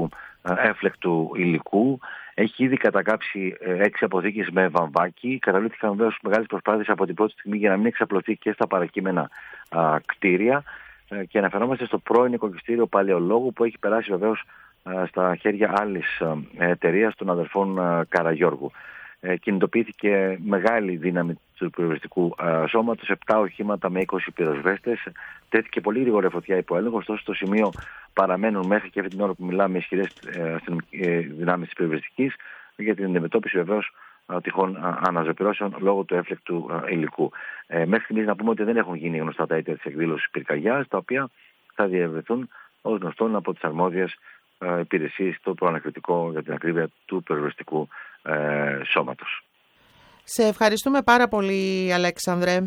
του έφλεκτου υλικού. Έχει ήδη κατακάψει 6 αποθήκες με βαμβάκι. Καταβλήθηκαν βεβαίως μεγάλες προσπάθειες από την πρώτη στιγμή για να μην εξαπλωθεί και στα παρακείμενα κτίρια. Και αναφερόμαστε στο πρώην οικοκυστήριο Παλαιολόγου, που έχει περάσει βεβαίως στα χέρια άλλης εταιρείας, των αδερφών Καραγιώργου. Κινητοποιήθηκε μεγάλη δύναμη του πυροσβεστικού σώματος, 7 οχήματα με 20 πυροσβέστες. Τέθηκε πολύ γρήγορα φωτιά υπό έλεγχο, ωστόσο στο σημείο παραμένουν μέχρι και αυτή την ώρα που μιλάμε ισχυρές δυνάμεις της πυροσβεστικής για την αντιμετώπιση βεβαίως τυχόν αναζωπυρώσεων λόγω του έφλεκτου υλικού. Μέχρι στιγμής να πούμε ότι δεν έχουν γίνει γνωστά τα αίτια της εκδήλωσης πυρκαγιάς, τα οποία θα διευρυνθούν ως γνωστόν από τις αρμόδιες υπηρεσίες στο προανακριτικό, για την ακρίβεια, του πυροσβεστικού σώματος. Σε ευχαριστούμε πάρα πολύ, Αλέξανδρε.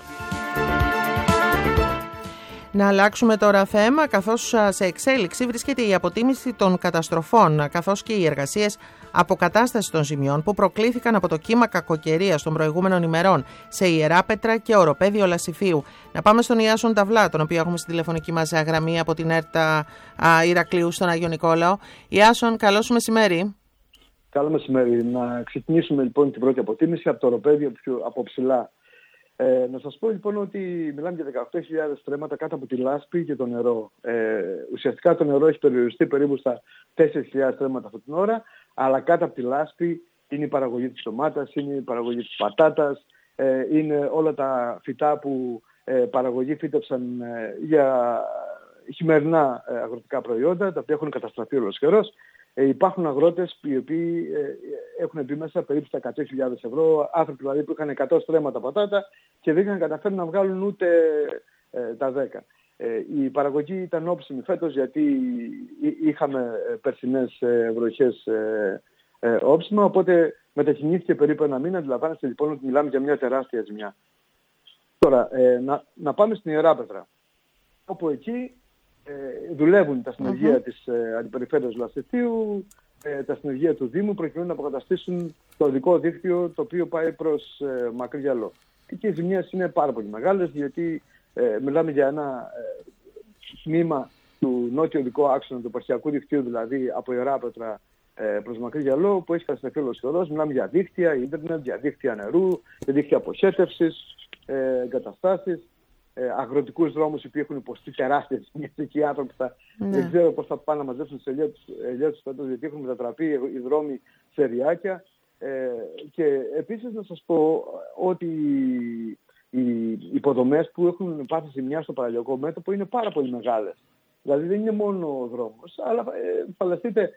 Να αλλάξουμε τώρα θέμα, καθώς σε εξέλιξη βρίσκεται η αποτίμηση των καταστροφών, καθώς και οι εργασίες αποκατάστασης των ζημιών που προκλήθηκαν από το κύμα κακοκαιρίας των προηγούμενων ημερών σε Ιεράπετρα και Οροπέδιο Λασιθίου. Να πάμε στον Ιάσον Ταβλά, τον οποίο έχουμε στη τηλεφωνική μας γραμμή από την ΕΡΤΑ Ηρακλείου στον Άγιο Νικόλαο. Ιάσον, καλό σου μεσημέρι. Καλό μεσημέρι. Να ξεκινήσουμε λοιπόν την πρώτη αποτίμηση από το Οροπέδιο, από ψηλά. Να σας πω λοιπόν ότι μιλάμε για 18.000 στρέμματα κάτω από τη λάσπη και το νερό. Ουσιαστικά το νερό έχει περιοριστεί περίπου στα 4.000 στρέμματα αυτή την ώρα, αλλά κάτω από τη λάσπη είναι η παραγωγή της ντομάτας, είναι η παραγωγή της πατάτας, είναι όλα τα φυτά που παραγωγοί φύτεψαν για χειμερινά αγροτικά προϊόντα, τα οποία έχουν καταστραφεί ολοσχερός. Υπάρχουν αγρότες οι οποίοι έχουν μπει μέσα περίπου στα 100.000 ευρώ, άνθρωποι δηλαδή που είχαν 100 στρέμματα πατάτα και δεν είχαν καταφέρει να βγάλουν ούτε τα 10. Η παραγωγή ήταν όψιμη φέτος γιατί είχαμε περσινές βροχές όψιμα, οπότε μετακινήθηκε περίπου ένα μήνα. Αντιλαμβάνεστε λοιπόν ότι μιλάμε για μια τεράστια ζημιά. Τώρα, να πάμε στην Ιεράπετρα, όπου εκεί δουλεύουν τα συνεργεία της Αντιπεριφέρειας Λασιθίου, τα συνεργεία του Δήμου, προκειμένου να αποκαταστήσουν το οδικό δίκτυο το οποίο πάει προς Μακρυγιαλό. Και οι ζημιές είναι πάρα πολύ μεγάλες, γιατί μιλάμε για ένα τμήμα του νότιο οδικού άξονα του επαρχιακού δικτύου, δηλαδή από Ιεράπετρα προς Μακρυγιαλό, που έχει καταστραφεί ολοσχερός. Μιλάμε για δίκτυα ίντερνετ, για δίκτυα νερού, για δίκτυα αποχέτευσης, εγκαταστάσεις, αγροτικούς δρόμους οι οποίοι έχουν υποστεί τεράστιες ζημιές. Εκεί οι άνθρωποι δεν ξέρω πώς θα πάνε να μαζέψουν τις ελιές τους φέτος, γιατί έχουν μετατραπεί οι δρόμοι σε ριάκια. Και επίσης να σας πω ότι οι υποδομές που έχουν πάθει ζημιά στο παραλιακό μέτωπο είναι πάρα πολύ μεγάλες. Δηλαδή δεν είναι μόνο ο δρόμος, αλλά φανταστείτε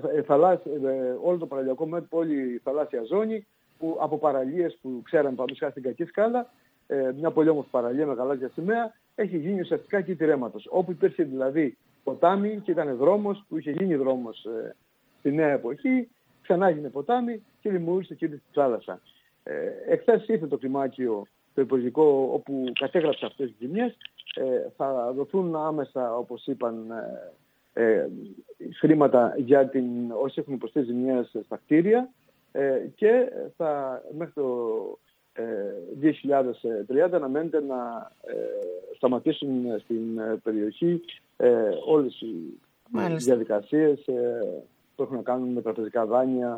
όλο το παραλιακό μέτωπο, όλη η θαλάσσια ζώνη, που από παραλίες που ξέραμε παραδείγματος στην Κακή Σκάλα, μια πολύ όμορφη παραλία με γαλάζια σημαία, έχει γίνει ουσιαστικά κήτη ρέματος. Όπου υπήρχε δηλαδή ποτάμι και ήταν δρόμος, που είχε γίνει δρόμος στη νέα εποχή, ξανά έγινε ποτάμι και δημιούργησε κήτη στη θάλασσα. Εχθές ήρθε το κλιμάκιο το υπουργικό, όπου κατέγραψε αυτές τις ζημιές. Θα δοθούν άμεσα, όπως είπαν, χρήματα για όσοι έχουν υποστεί ζημιές στα κτίρια, και μέχρι το 2030 αναμένεται να σταματήσουν στην περιοχή όλες οι διαδικασίες που έχουν να κάνουν με τραπεζικά δάνεια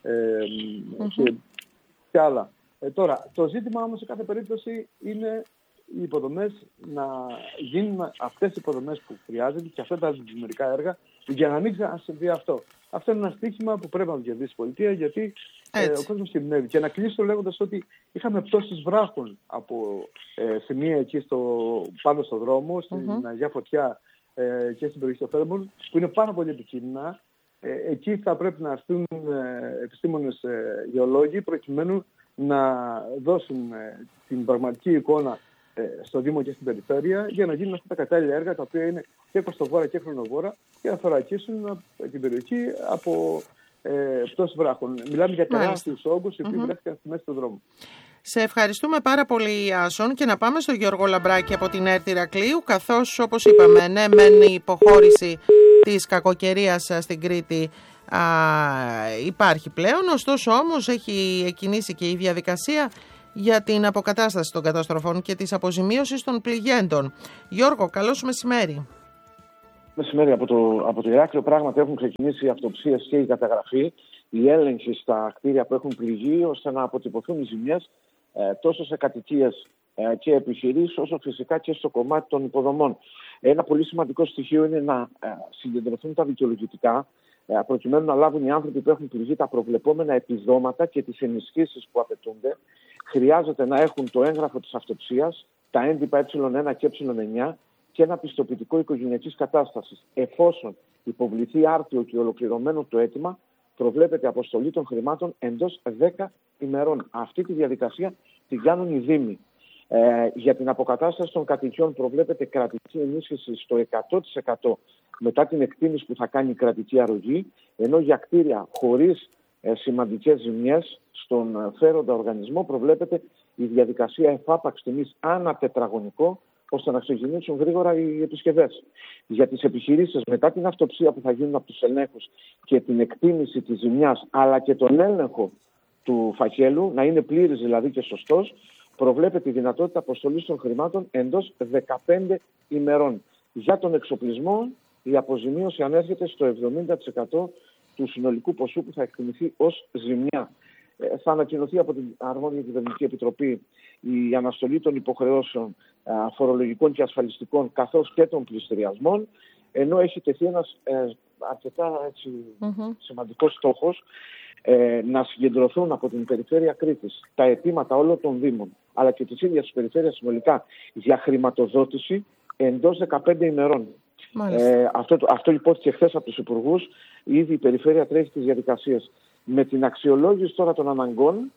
και άλλα. Τώρα, το ζήτημα όμως σε κάθε περίπτωση είναι οι υποδομές, να γίνουν αυτές οι υποδομές που χρειάζονται και αυτά τα δημιουργικά έργα, για να μην ξανασυμβεί αυτό. Αυτό είναι ένα στοίχημα που πρέπει να κερδίσει η πολιτεία, γιατί ο κόσμος κινδυνεύει. Και να κλείσω λέγοντας ότι είχαμε πτώσεις βράχων από σημεία εκεί πάνω στο δρόμο, στην Αγία Φωτιά και στην περιοχή του Φέρμον, που είναι πάρα πολύ επικίνδυνα. Εκεί θα πρέπει να έρθουν επιστήμονες γεωλόγοι, προκειμένου να δώσουν την πραγματική εικόνα στο Δήμο και στην περιφέρεια, για να γίνουν αυτά τα κατάλληλα έργα, τα οποία είναι και κοστοβόρα και χρονοβόρα, και να θωρακίσουν την περιοχή από πτώσεις βράχων. Μιλάμε για τεράστιους όγκους οι οποίοι βρέθηκαν στη μέση του δρόμου. Σε ευχαριστούμε πάρα πολύ, Άσον, και να πάμε στον Γιώργο Λαμπράκη από την ΕΡΤ Ηρακλείου, καθώς, όπως είπαμε, ναι, μεν η υποχώρηση της κακοκαιρίας στην Κρήτη υπάρχει πλέον, ωστόσο όμως έχει εκκινήσει και η διαδικασία για την αποκατάσταση των καταστροφών και της αποζημίωσης των πληγέντων. Γιώργο, καλό σου μεσημέρι. Μεσημέρι από το Ηράκλειο. Πράγματι έχουν ξεκινήσει οι αυτοψίες και η καταγραφή, η έλεγχη στα κτίρια που έχουν πληγεί, ώστε να αποτυπωθούν οι ζημιές τόσο σε κατοικίες και επιχειρήσεις, όσο φυσικά και στο κομμάτι των υποδομών. Ένα πολύ σημαντικό στοιχείο είναι να συγκεντρωθούν τα δικαιολογητικά, προκειμένου να λάβουν οι άνθρωποι που έχουν πληγεί τα προβλεπόμενα επιδόματα και τις ενισχύσεις που απαιτούνται. Χρειάζεται να έχουν το έγγραφο της αυτοψίας, τα έντυπα ε1 και ε9 και ένα πιστοποιητικό οικογενειακής κατάστασης. Εφόσον υποβληθεί άρτιο και ολοκληρωμένο το αίτημα, προβλέπεται αποστολή των χρημάτων εντός 10 ημερών. Αυτή τη διαδικασία την κάνουν οι Δήμοι. Για την αποκατάσταση των κατοικιών προβλέπεται κρατική ενίσχυση στο 100% μετά την εκτίμηση που θα κάνει η κρατική αρρωγή, ενώ για κτίρια χωρίς σημαντικές ζημιές στον φέροντα οργανισμό προβλέπεται η διαδικασία εφάπαξ τιμής ανά τετραγωνικό, ώστε να ξεκινήσουν γρήγορα οι επισκευές. Για τις επιχειρήσεις, μετά την αυτοψία που θα γίνουν από τους ελέγχους και την εκτίμηση της ζημιάς, αλλά και τον έλεγχο του φακέλου, να είναι πλήρης δηλαδή και σωστός, προβλέπεται η δυνατότητα αποστολής των χρημάτων εντός 15 ημερών. Για τον εξοπλισμό, η αποζημίωση ανέρχεται στο 70% του συνολικού ποσού που θα εκτιμηθεί ως ζημιά. Θα ανακοινωθεί από την αρμόδια κυβερνητική επιτροπή η αναστολή των υποχρεώσεων φορολογικών και ασφαλιστικών, καθώς και των πληστηριασμών, ενώ έχει τεθεί ένας αρκετά σημαντικός στόχος να συγκεντρωθούν από την περιφέρεια Κρήτης τα αιτήματα όλων των Δήμων, αλλά και της ίδιας της περιφέρειας συνολικά, για χρηματοδότηση εντός 15 ημερών. Αυτό υπόθηκε χθες από τους υπουργούς. Ήδη η περιφέρεια τρέχει τις διαδικασίες. Με την αξιολόγηση τώρα των αναγκών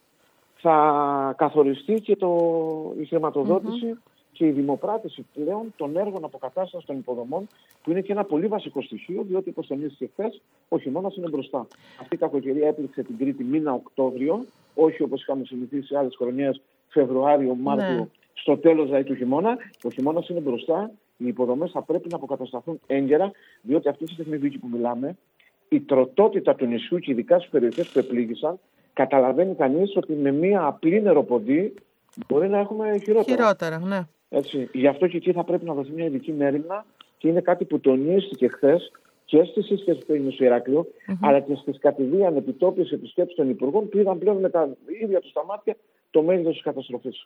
θα καθοριστεί και η χρηματοδότηση και η δημοπράτηση πλέον των έργων αποκατάστασης των υποδομών, που είναι και ένα πολύ βασικό στοιχείο, διότι όπως τονίστηκε χθες, ο χειμώνας είναι μπροστά. Αυτή η κακοκαιρία έπληξε την Κρήτη μήνα Οκτώβριο, όχι όπως είχαμε συνηθίσει σε άλλες χρονιές, Φεβρουάριο, Μάρτιο, στο τέλος δηλαδή του χειμώνα. Ο χειμώνας είναι μπροστά. Οι υποδομές θα πρέπει να αποκατασταθούν έγκαιρα, διότι αυτή τη στιγμή που μιλάμε, η τροτότητα του νησιού και ειδικά στις περιοχές που επλήγησαν, καταλαβαίνει κανείς ότι με μία απλή νεροποντή μπορεί να έχουμε χειρότερα. Ναι. Έτσι. Γι' αυτό και εκεί θα πρέπει να δοθεί μια ειδική μέριμνα, και είναι κάτι που τονίστηκε χθες και στη σύσκεψη του Ηράκλειο, αλλά και στις κατηδίαν επιτόπιες επισκέψεις των υπουργών, που είδαν πλέον με τα ίδια τους τα μάτια το μέγεθος της καταστροφής.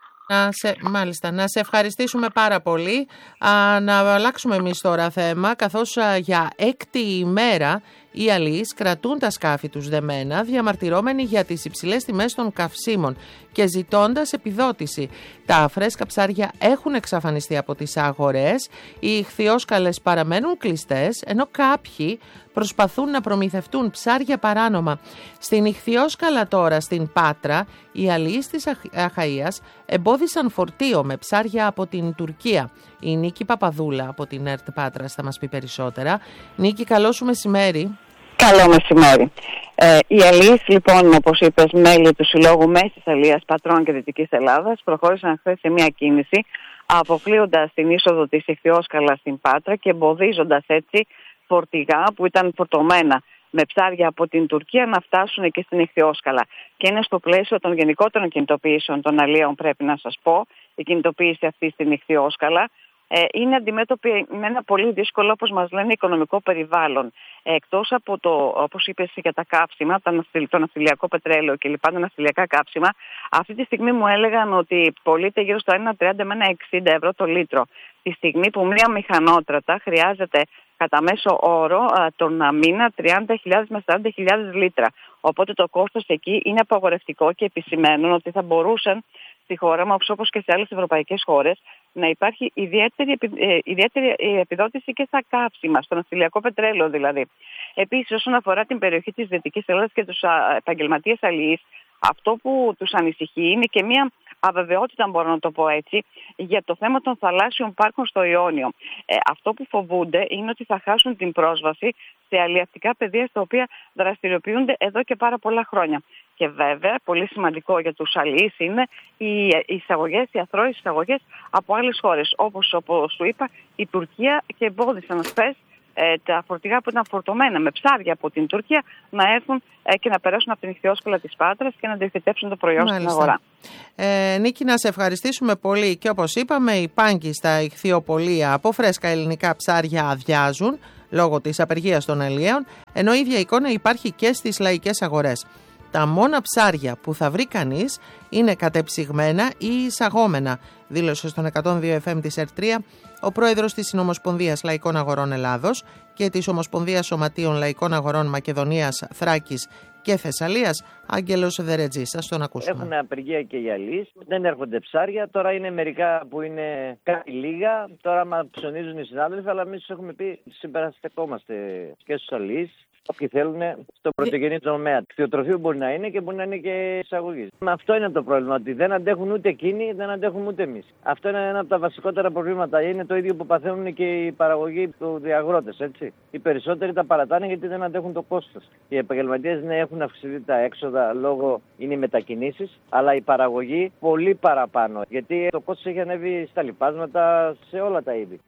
Μάλιστα, να σε ευχαριστήσουμε πάρα πολύ. Να αλλάξουμε εμείς τώρα θέμα, καθώς για 6η ημέρα οι αλλοίς κρατούν τα σκάφη τους δεμένα, διαμαρτυρώμενοι για τις υψηλές τιμές των καυσίμων και ζητώντας επιδότηση. Τα φρέσκα ψάρια έχουν εξαφανιστεί από τις αγορές, οι ιχθυόσκαλες παραμένουν κλειστές, ενώ κάποιοι προσπαθούν να προμηθευτούν ψάρια παράνομα. Στην Ιχθυόσκαλα τώρα, στην Πάτρα, οι αλλοίς της Αχαΐας εμπόδισαν φορτίο με ψάρια από την Τουρκία. Η Νίκη Παπαδούλα από την ΕΡΤ Πάτρας θα μας πει περισσότερα. Νίκη, καλό σου μεσημέρι. Καλό μεσημέρι. Οι αλλοίς, λοιπόν, όπως είπες, μέλη του Συλλόγου Μέσης Αλίας Πατρών και Δυτικής Ελλάδας, προχώρησαν χθες σε μια κίνηση, αποκλείοντας την είσοδο της Ιχθυόσκαλα στην Πάτρα και εμποδίζοντας έτσι φορτηγά που ήταν φορτωμένα με ψάρια από την Τουρκία να φτάσουν και στην Ιχθυόσκαλα. Και είναι στο πλαίσιο των γενικότερων κινητοποιήσεων των αλλιέων, πρέπει να σας πω, η κινητοποίηση αυτή στην Ιχθυόσκαλα. Είναι αντιμέτωπη με ένα πολύ δύσκολο, όπως μας λένε, οικονομικό περιβάλλον. Εκτός από όπως είπες, για τα καύσιμα, το ναυτιλιακό πετρέλαιο και λοιπά, τα ναυτιλιακά καύσιμα, αυτή τη στιγμή μου έλεγαν ότι πωλείται γύρω στο 1,30 με 1,60 ευρώ το λίτρο. Τη στιγμή που μία μηχανότρατα χρειάζεται κατά μέσο όρο τον μήνα 30.000 με 40.000 λίτρα. Οπότε το κόστος εκεί είναι απαγορευτικό και επισημαίνουν ότι θα μπορούσαν στη χώρα μας, όπως και σε άλλες ευρωπαϊκές χώρες, να υπάρχει ιδιαίτερη επιδότηση και στα καύσιμα, στο ναυτιλιακό πετρέλαιο δηλαδή. Επίσης, όσον αφορά την περιοχή της Δυτικής Ελλάδας και τους επαγγελματίες αλλοίς, αυτό που τους ανησυχεί είναι και μια αβεβαιότητα, μπορώ να το πω έτσι, για το θέμα των θαλάσσιων πάρκων στο Ιόνιο. Αυτό που φοβούνται είναι ότι θα χάσουν την πρόσβαση σε αλλιευτικά πεδία στα οποία δραστηριοποιούνται εδώ και πάρα πολλά χρόνια. Και βέβαια, πολύ σημαντικό για τους αλλοίς είναι οι εισαγωγές, οι αθρώες εισαγωγές από άλλες χώρες. Όπως σου είπα, η Τουρκία, και εμπόδισαν χθες τα φορτηγά που ήταν φορτωμένα με ψάρια από την Τουρκία να έρθουν και να περάσουν από την ιχθυόσκολα της Πάτρας και να διοχετεύσουν το προϊόν στην αγορά. Νίκη, να σε ευχαριστήσουμε πολύ. Και όπως είπαμε, οι πάγκοι στα ιχθυοπολεία από φρέσκα ελληνικά ψάρια αδειάζουν λόγω της απεργίας των αλλιέων, ενώ η ίδια εικόνα υπάρχει και στις λαϊκές αγορές. Τα μόνα ψάρια που θα βρει κανείς είναι κατεψυγμένα ή εισαγόμενα, δήλωσε στον 102 FM της ΕΡΤ3 ο πρόεδρος της Συνομοσπονδίας Λαϊκών Αγορών Ελλάδος και της Ομοσπονδίας Σωματείων Λαϊκών Αγορών Μακεδονίας, Θράκης και Θεσσαλίας, Άγγελος Δερετζής. Ας τον ακούσουμε. Έχουν απεργία και οι αλλοίς, δεν έρχονται ψάρια. Τώρα είναι μερικά που είναι κάτι λίγα. Τώρα ψωνίζουν οι συνάδελφοι, αλλά εμείς έχουμε πει συμπεραστεκόμαστε και στους αλλοίς. Όποιοι θέλουν στο πρωτογενή τομέα. Κτηνοτροφείο μπορεί να είναι και μπορεί να είναι και εισαγωγή. Αυτό είναι το πρόβλημα, ότι δεν αντέχουν ούτε εκείνοι, δεν αντέχουμε ούτε εμείς. Αυτό είναι ένα από τα βασικότερα προβλήματα. Είναι το ίδιο που παθαίνουν και οι παραγωγοί του αγρότες, έτσι. Οι περισσότεροι τα παρατάνε γιατί δεν αντέχουν το κόστος. Οι επαγγελματίες ναι, έχουν αυξηθεί τα έξοδα λόγω είναι οι μετακινήσεις, αλλά η παραγωγή πολύ παραπάνω. Γιατί το κόστος έχει ανέβει στα λιπάσματα, σε όλα τα είδη.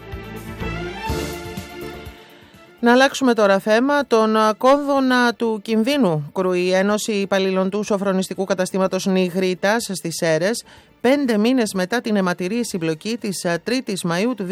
Να αλλάξουμε τώρα θέμα. Τον κόδωνα του κινδύνου κρούει η Ένωση Υπαλλήλων του Σοφρονιστικού Καταστήματος Νιγρίτας στις Σέρρες, 5 μήνες μετά την αιματηρή συμπλοκή της 3ης Μαΐου του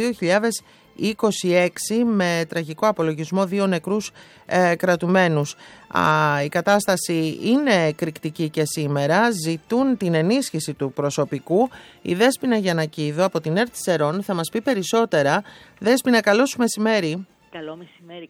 2026 με τραγικό απολογισμό 2 νεκρούς κρατουμένους. Η κατάσταση είναι εκρηκτική και σήμερα. Ζητούν την ενίσχυση του προσωπικού. Η Δέσποινα Γιαννακίδου από την ΕΡΤ Σερών θα μας πει περισσότερα. Δέσποινα, καλό σου μεσημέρι. Καλό μεσημέρι.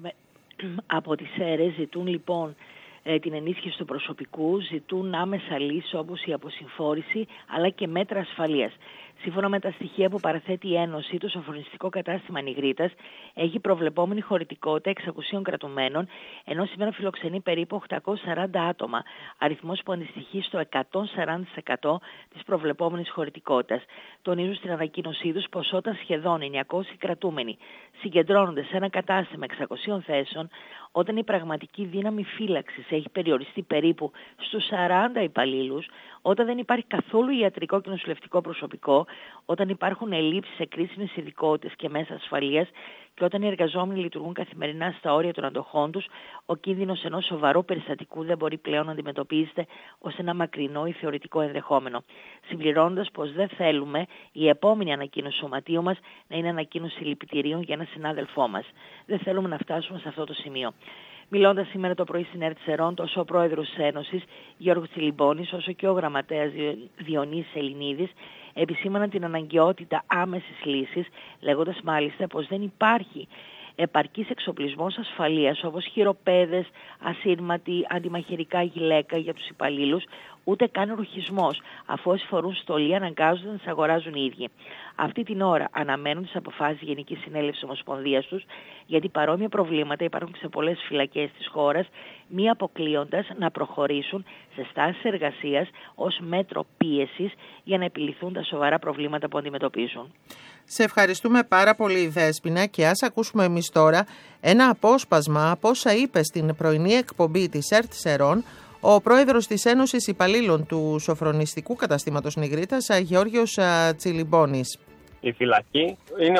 Από τις ΣΕΡΕΣ ζητούν λοιπόν την ενίσχυση του προσωπικού, ζητούν άμεσα λύσεις όπως η αποσυμφόρηση αλλά και μέτρα ασφαλείας. Σύμφωνα με τα στοιχεία που παραθέτει η Ένωση, το σοφρονιστικό κατάστημα Νιγρίτας έχει προβλεπόμενη χωρητικότητα 600 κρατουμένων, ενώ σήμερα φιλοξενεί περίπου 840 άτομα, αριθμός που αντιστοιχεί στο 140% της προβλεπόμενης χωρητικότητας. Τονίζουν στην ανακοίνωσή τους πως όταν σχεδόν 900 κρατούμενοι συγκεντρώνονται σε ένα κατάστημα 600 θέσεων, όταν η πραγματική δύναμη φύλαξης έχει περιοριστεί περίπου στους 40 υπαλλήλους, όταν δεν υπάρχει καθόλου ιατρικό και νοσηλευτικό προσωπικό, όταν υπάρχουν ελλείψεις σε κρίσιμες ειδικότητες και μέσα ασφαλείας και όταν οι εργαζόμενοι λειτουργούν καθημερινά στα όρια των αντοχών τους, ο κίνδυνος ενός σοβαρού περιστατικού δεν μπορεί πλέον να αντιμετωπίζεται ως ένα μακρινό ή θεωρητικό ενδεχόμενο. Συμπληρώνοντας πως δεν θέλουμε η επόμενη ανακοίνωση σωματείου μας να είναι ανακοίνωση λυπητηρίων για ένα συνάδελφό μας. Δεν θέλουμε να φτάσουμε σε αυτό το σημείο. Μιλώντας σήμερα το πρωί στην ΕΡΤ Σερών, τόσο ο πρόεδρος της Ένωσης, Γιώργος Τσιλιμπώνης, όσο και ο γραμματέας Διονύσης Ελληνίδης, επισήμαναν την αναγκαιότητα άμεσης λύσης, λέγοντας μάλιστα πως δεν υπάρχει επαρκής εξοπλισμός ασφαλείας όπως χειροπέδες, ασύρματοι, αντιμαχαιρικά γυλαίκα για τους υπαλλήλους, ούτε καν ρουχισμός, αφού όσοι φορούν στολή αναγκάζονται να τις αγοράζουν οι ίδιοι. Αυτή την ώρα αναμένουν τις αποφάσεις Γενικής Συνέλευσης Ομοσπονδίας τους, γιατί παρόμοια προβλήματα υπάρχουν σε πολλές φυλακές της χώρας, μη αποκλείοντας να προχωρήσουν σε στάσεις εργασίας ως μέτρο πίεσης για να επιληθούν τα σοβαρά προβλήματα που αντιμετωπίζουν. Σε ευχαριστούμε πάρα πολύ, Δέσποινα, και ας ακούσουμε εμείς τώρα ένα απόσπασμα από όσα είπε στην πρωινή εκπομπή της ΕΡΤ Σερών ο πρόεδρος της Ένωσης Υπαλλήλων του Σοφρονιστικού Καταστήματος Νιγρίτας, Γεώργιος Τσιλιμπώνης. Η φυλακή είναι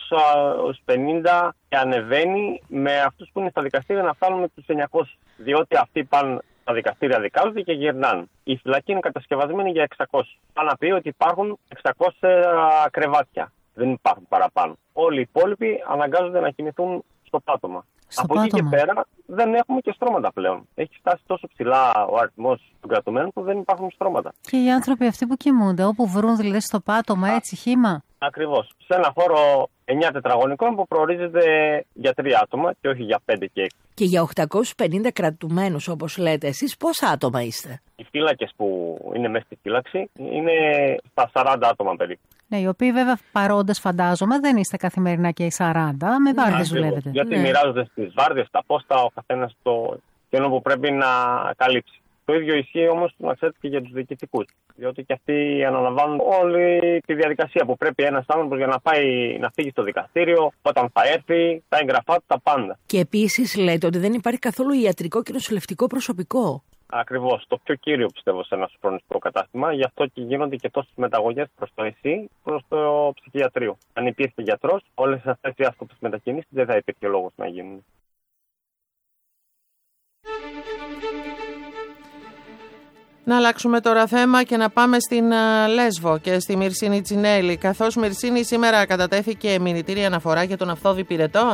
850 και ανεβαίνει με αυτούς που είναι στα δικαστήρια να φτάνουν με τους 900, διότι αυτοί πάνε στα δικαστήρια, δικάζονται και γυρνάνε. Η φυλακή είναι κατασκευασμένη για 600. Πάνε να πει ότι υπάρχουν 600 κρεβάτια. Δεν υπάρχουν παραπάνω. Όλοι οι υπόλοιποι αναγκάζονται να κινηθούν στο πάτωμα. Από εκεί και πέρα δεν έχουμε και στρώματα πλέον. Έχει φτάσει τόσο ψηλά ο αριθμός των κρατουμένων που δεν υπάρχουν στρώματα. Και οι άνθρωποι αυτοί που κοιμούνται, όπου βρουν δηλαδή στο πάτωμα, έτσι χύμα. Ακριβώς. Σε ένα χώρο 9 τετραγωνικών που προορίζεται για 3 άτομα και όχι για 5 και 6. Και για 850 κρατουμένους, όπως λέτε εσείς, πόσα άτομα είστε? Οι φύλακες που είναι μέσα στη φύλαξη είναι στα 40 άτομα περίπου. Ναι, οι οποίοι βέβαια παρόντες, φαντάζομαι, δεν είστε καθημερινά και οι 40, με βάρδιες δουλεύετε. Γιατί μοιράζονται στις βάρδιες, τα πόστα, ο καθένας το κενό που πρέπει να καλύψει. Το ίδιο ισχύει όμως, να ξέρετε, και για τους διοικητικούς. Διότι και αυτοί αναλαμβάνουν όλη τη διαδικασία που πρέπει ένας άνθρωπος για να πάει να φύγει στο δικαστήριο, όταν θα έρθει, τα έγγραφά του, τα πάντα. Και επίσης λέτε ότι δεν υπάρχει καθόλου ιατρικό και νοσηλευτικό προσωπικό. Ακριβώς. Το πιο κύριο πιστεύω σε ένα σοφρονιστικό κατάστημα. Γι' αυτό και γίνονται και τόσες μεταγωγές προς το ΕΣΥ, προς το ψυχιατρίο. Αν υπήρχε γιατρός, όλες αυτές οι άσκοπες μετακινήσεις δεν θα υπήρχε λόγος να γίνουν. Να αλλάξουμε τώρα θέμα και να πάμε στην Λέσβο και στη Μυρσίνη Τσινέλη. Καθώς Μυρσίνη σήμερα κατατέθηκε μηνυτήρια αναφορά για τον Αυθόδη Πυρετό.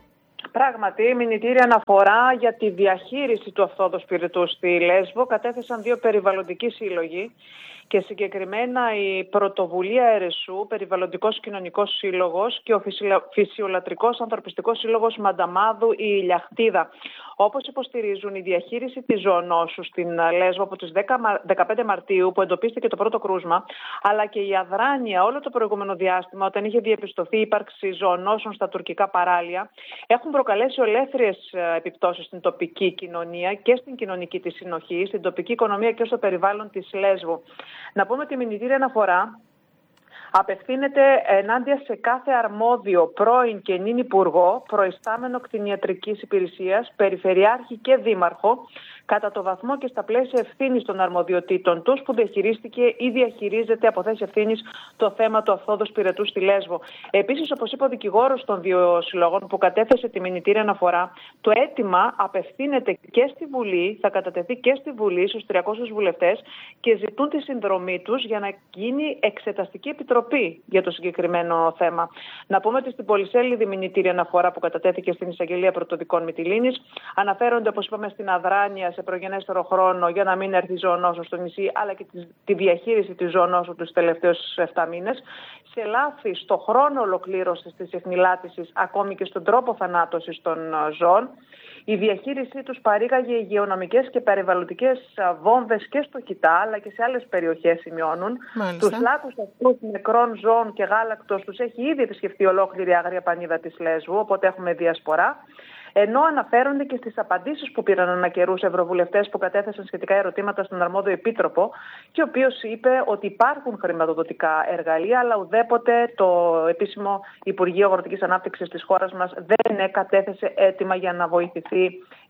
Πράγματι, μηνυτήρια αναφορά για τη διαχείριση του Αυθόδου Πυρετού στη Λέσβο κατέθεσαν 2 περιβαλλοντικοί σύλλογοι και συγκεκριμένα η Πρωτοβουλία Ερεσού, Περιβαλλοντικός Κοινωνικός Σύλλογος και ο Φυσιολατρικός Ανθρωπιστικός Σύλλογος Μανταμάδου η Ηλιαχτίδα. Όπως υποστηρίζουν, η διαχείριση της ζωονόσου στην Λέσβο από τις 15 Μαρτίου που εντοπίστηκε το πρώτο κρούσμα, αλλά και η αδράνεια όλο το προηγούμενο διάστημα όταν είχε διαπιστωθεί η ύπαρξη ζωονόσων στα τουρκικά παράλια, έχουν προκαλέσει ολέθριες επιπτώσεις στην τοπική κοινωνία και στην κοινωνική της συνοχή, στην τοπική οικονομία και στο περιβάλλον της Λέσβου. Να πούμε ότι η μηνυτήρια αναφορά απευθύνεται ενάντια σε κάθε αρμόδιο πρώην και νυν υπουργό, προϊστάμενο κτηνιατρικής υπηρεσίας, περιφερειάρχη και δήμαρχο, κατά το βαθμό και στα πλαίσια ευθύνης των αρμοδιοτήτων τους που διαχειρίστηκε ή διαχειρίζεται από θέση ευθύνης το θέμα του Αυθόδους Πυρετού στη Λέσβο. Επίσης, όπως είπε ο δικηγόρος των 2 συλλόγων που κατέθεσε τη μηνυτήρια αναφορά, το αίτημα απευθύνεται και στη Βουλή, θα κατατεθεί και στη Βουλή στους 300 βουλευτές και ζητούν τη συνδρομή τους για να γίνει εξεταστική επιτροπή για το συγκεκριμένο θέμα. Να πούμε ότι στην πολυσέλιδη μηνυτήρια αναφορά που κατατέθηκε στην Εισαγγελία Πρωτοδικών Μυτιλήνης αναφέρονται, όπως είπαμε, στην αδράνεια σε προγενέστερο χρόνο για να μην έρθει ζωονόσο στο νησί, αλλά και τη διαχείριση της ζωονόσου τους τελευταίους 7 μήνες, σε λάθη στο χρόνο ολοκλήρωσης της εχνηλάτησης, ακόμη και στον τρόπο θανάτωσης των ζώων. Η διαχείρισή τους παρήγαγε υγειονομικές και περιβαλλοντικές βόμβες και στο Κιτά, αλλά και σε άλλες περιοχές σημειώνουν. Τους λάκους αυτούς νεκρών ζώων και γάλακτος τους έχει ήδη επισκεφτεί ολόκληρη η Άγρια Πανίδα της Λέσβου, οπότε έχουμε διασπορά. Ενώ αναφέρονται και στις απαντήσεις που πήραν ανά καιρούς ευρωβουλευτές που κατέθεσαν σχετικά ερωτήματα στον αρμόδιο επίτροπο και ο οποίος είπε ότι υπάρχουν χρηματοδοτικά εργαλεία, αλλά ουδέποτε το επίσημο Υπουργείο Αγροτικής Ανάπτυξης της χώρας μας δεν κατέθεσε έτοιμα για να βοηθηθεί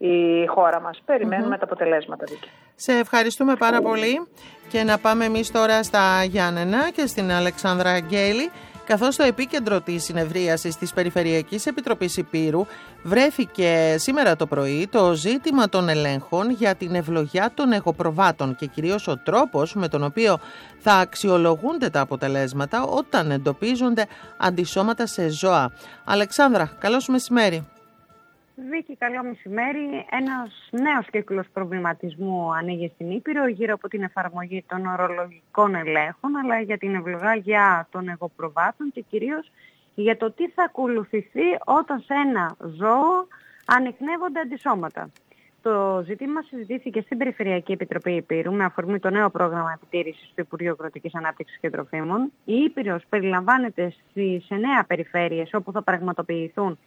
η χώρα μας. Περιμένουμε τα αποτελέσματα, Βίκη. Σε ευχαριστούμε πάρα πολύ και να πάμε εμείς τώρα στα Γιάννενα και στην Αλεξάνδρα Αγγέλη. Καθώς στο επίκεντρο της συνεδρίασης της Περιφερειακής Επιτροπής Ηπείρου βρέθηκε σήμερα το πρωί το ζήτημα των ελέγχων για την ευλογιά των εγωπροβάτων και κυρίως ο τρόπος με τον οποίο θα αξιολογούνται τα αποτελέσματα όταν εντοπίζονται αντισώματα σε ζώα. Αλεξάνδρα, καλό σου μεσημέρι. Βίκη, καλό μεσημέρι. Ένας νέος κύκλος προβληματισμού ανοίγει στην Ήπειρο γύρω από την εφαρμογή των ορολογικών ελέγχων, αλλά για την ευλογία των εγωπροβάτων και κυρίως για το τι θα ακολουθηθεί όταν σε ένα ζώο ανιχνεύονται αντισώματα. Το ζήτημα συζητήθηκε στην Περιφερειακή Επιτροπή Ηπείρου με αφορμή το νέο πρόγραμμα επιτήρησης του Υπουργείου Αγροτικής Ανάπτυξης και Τροφίμων. Η Ήπειρος περιλαμβάνεται στις 9 περιφέρειες όπου θα πραγματοποιηθούν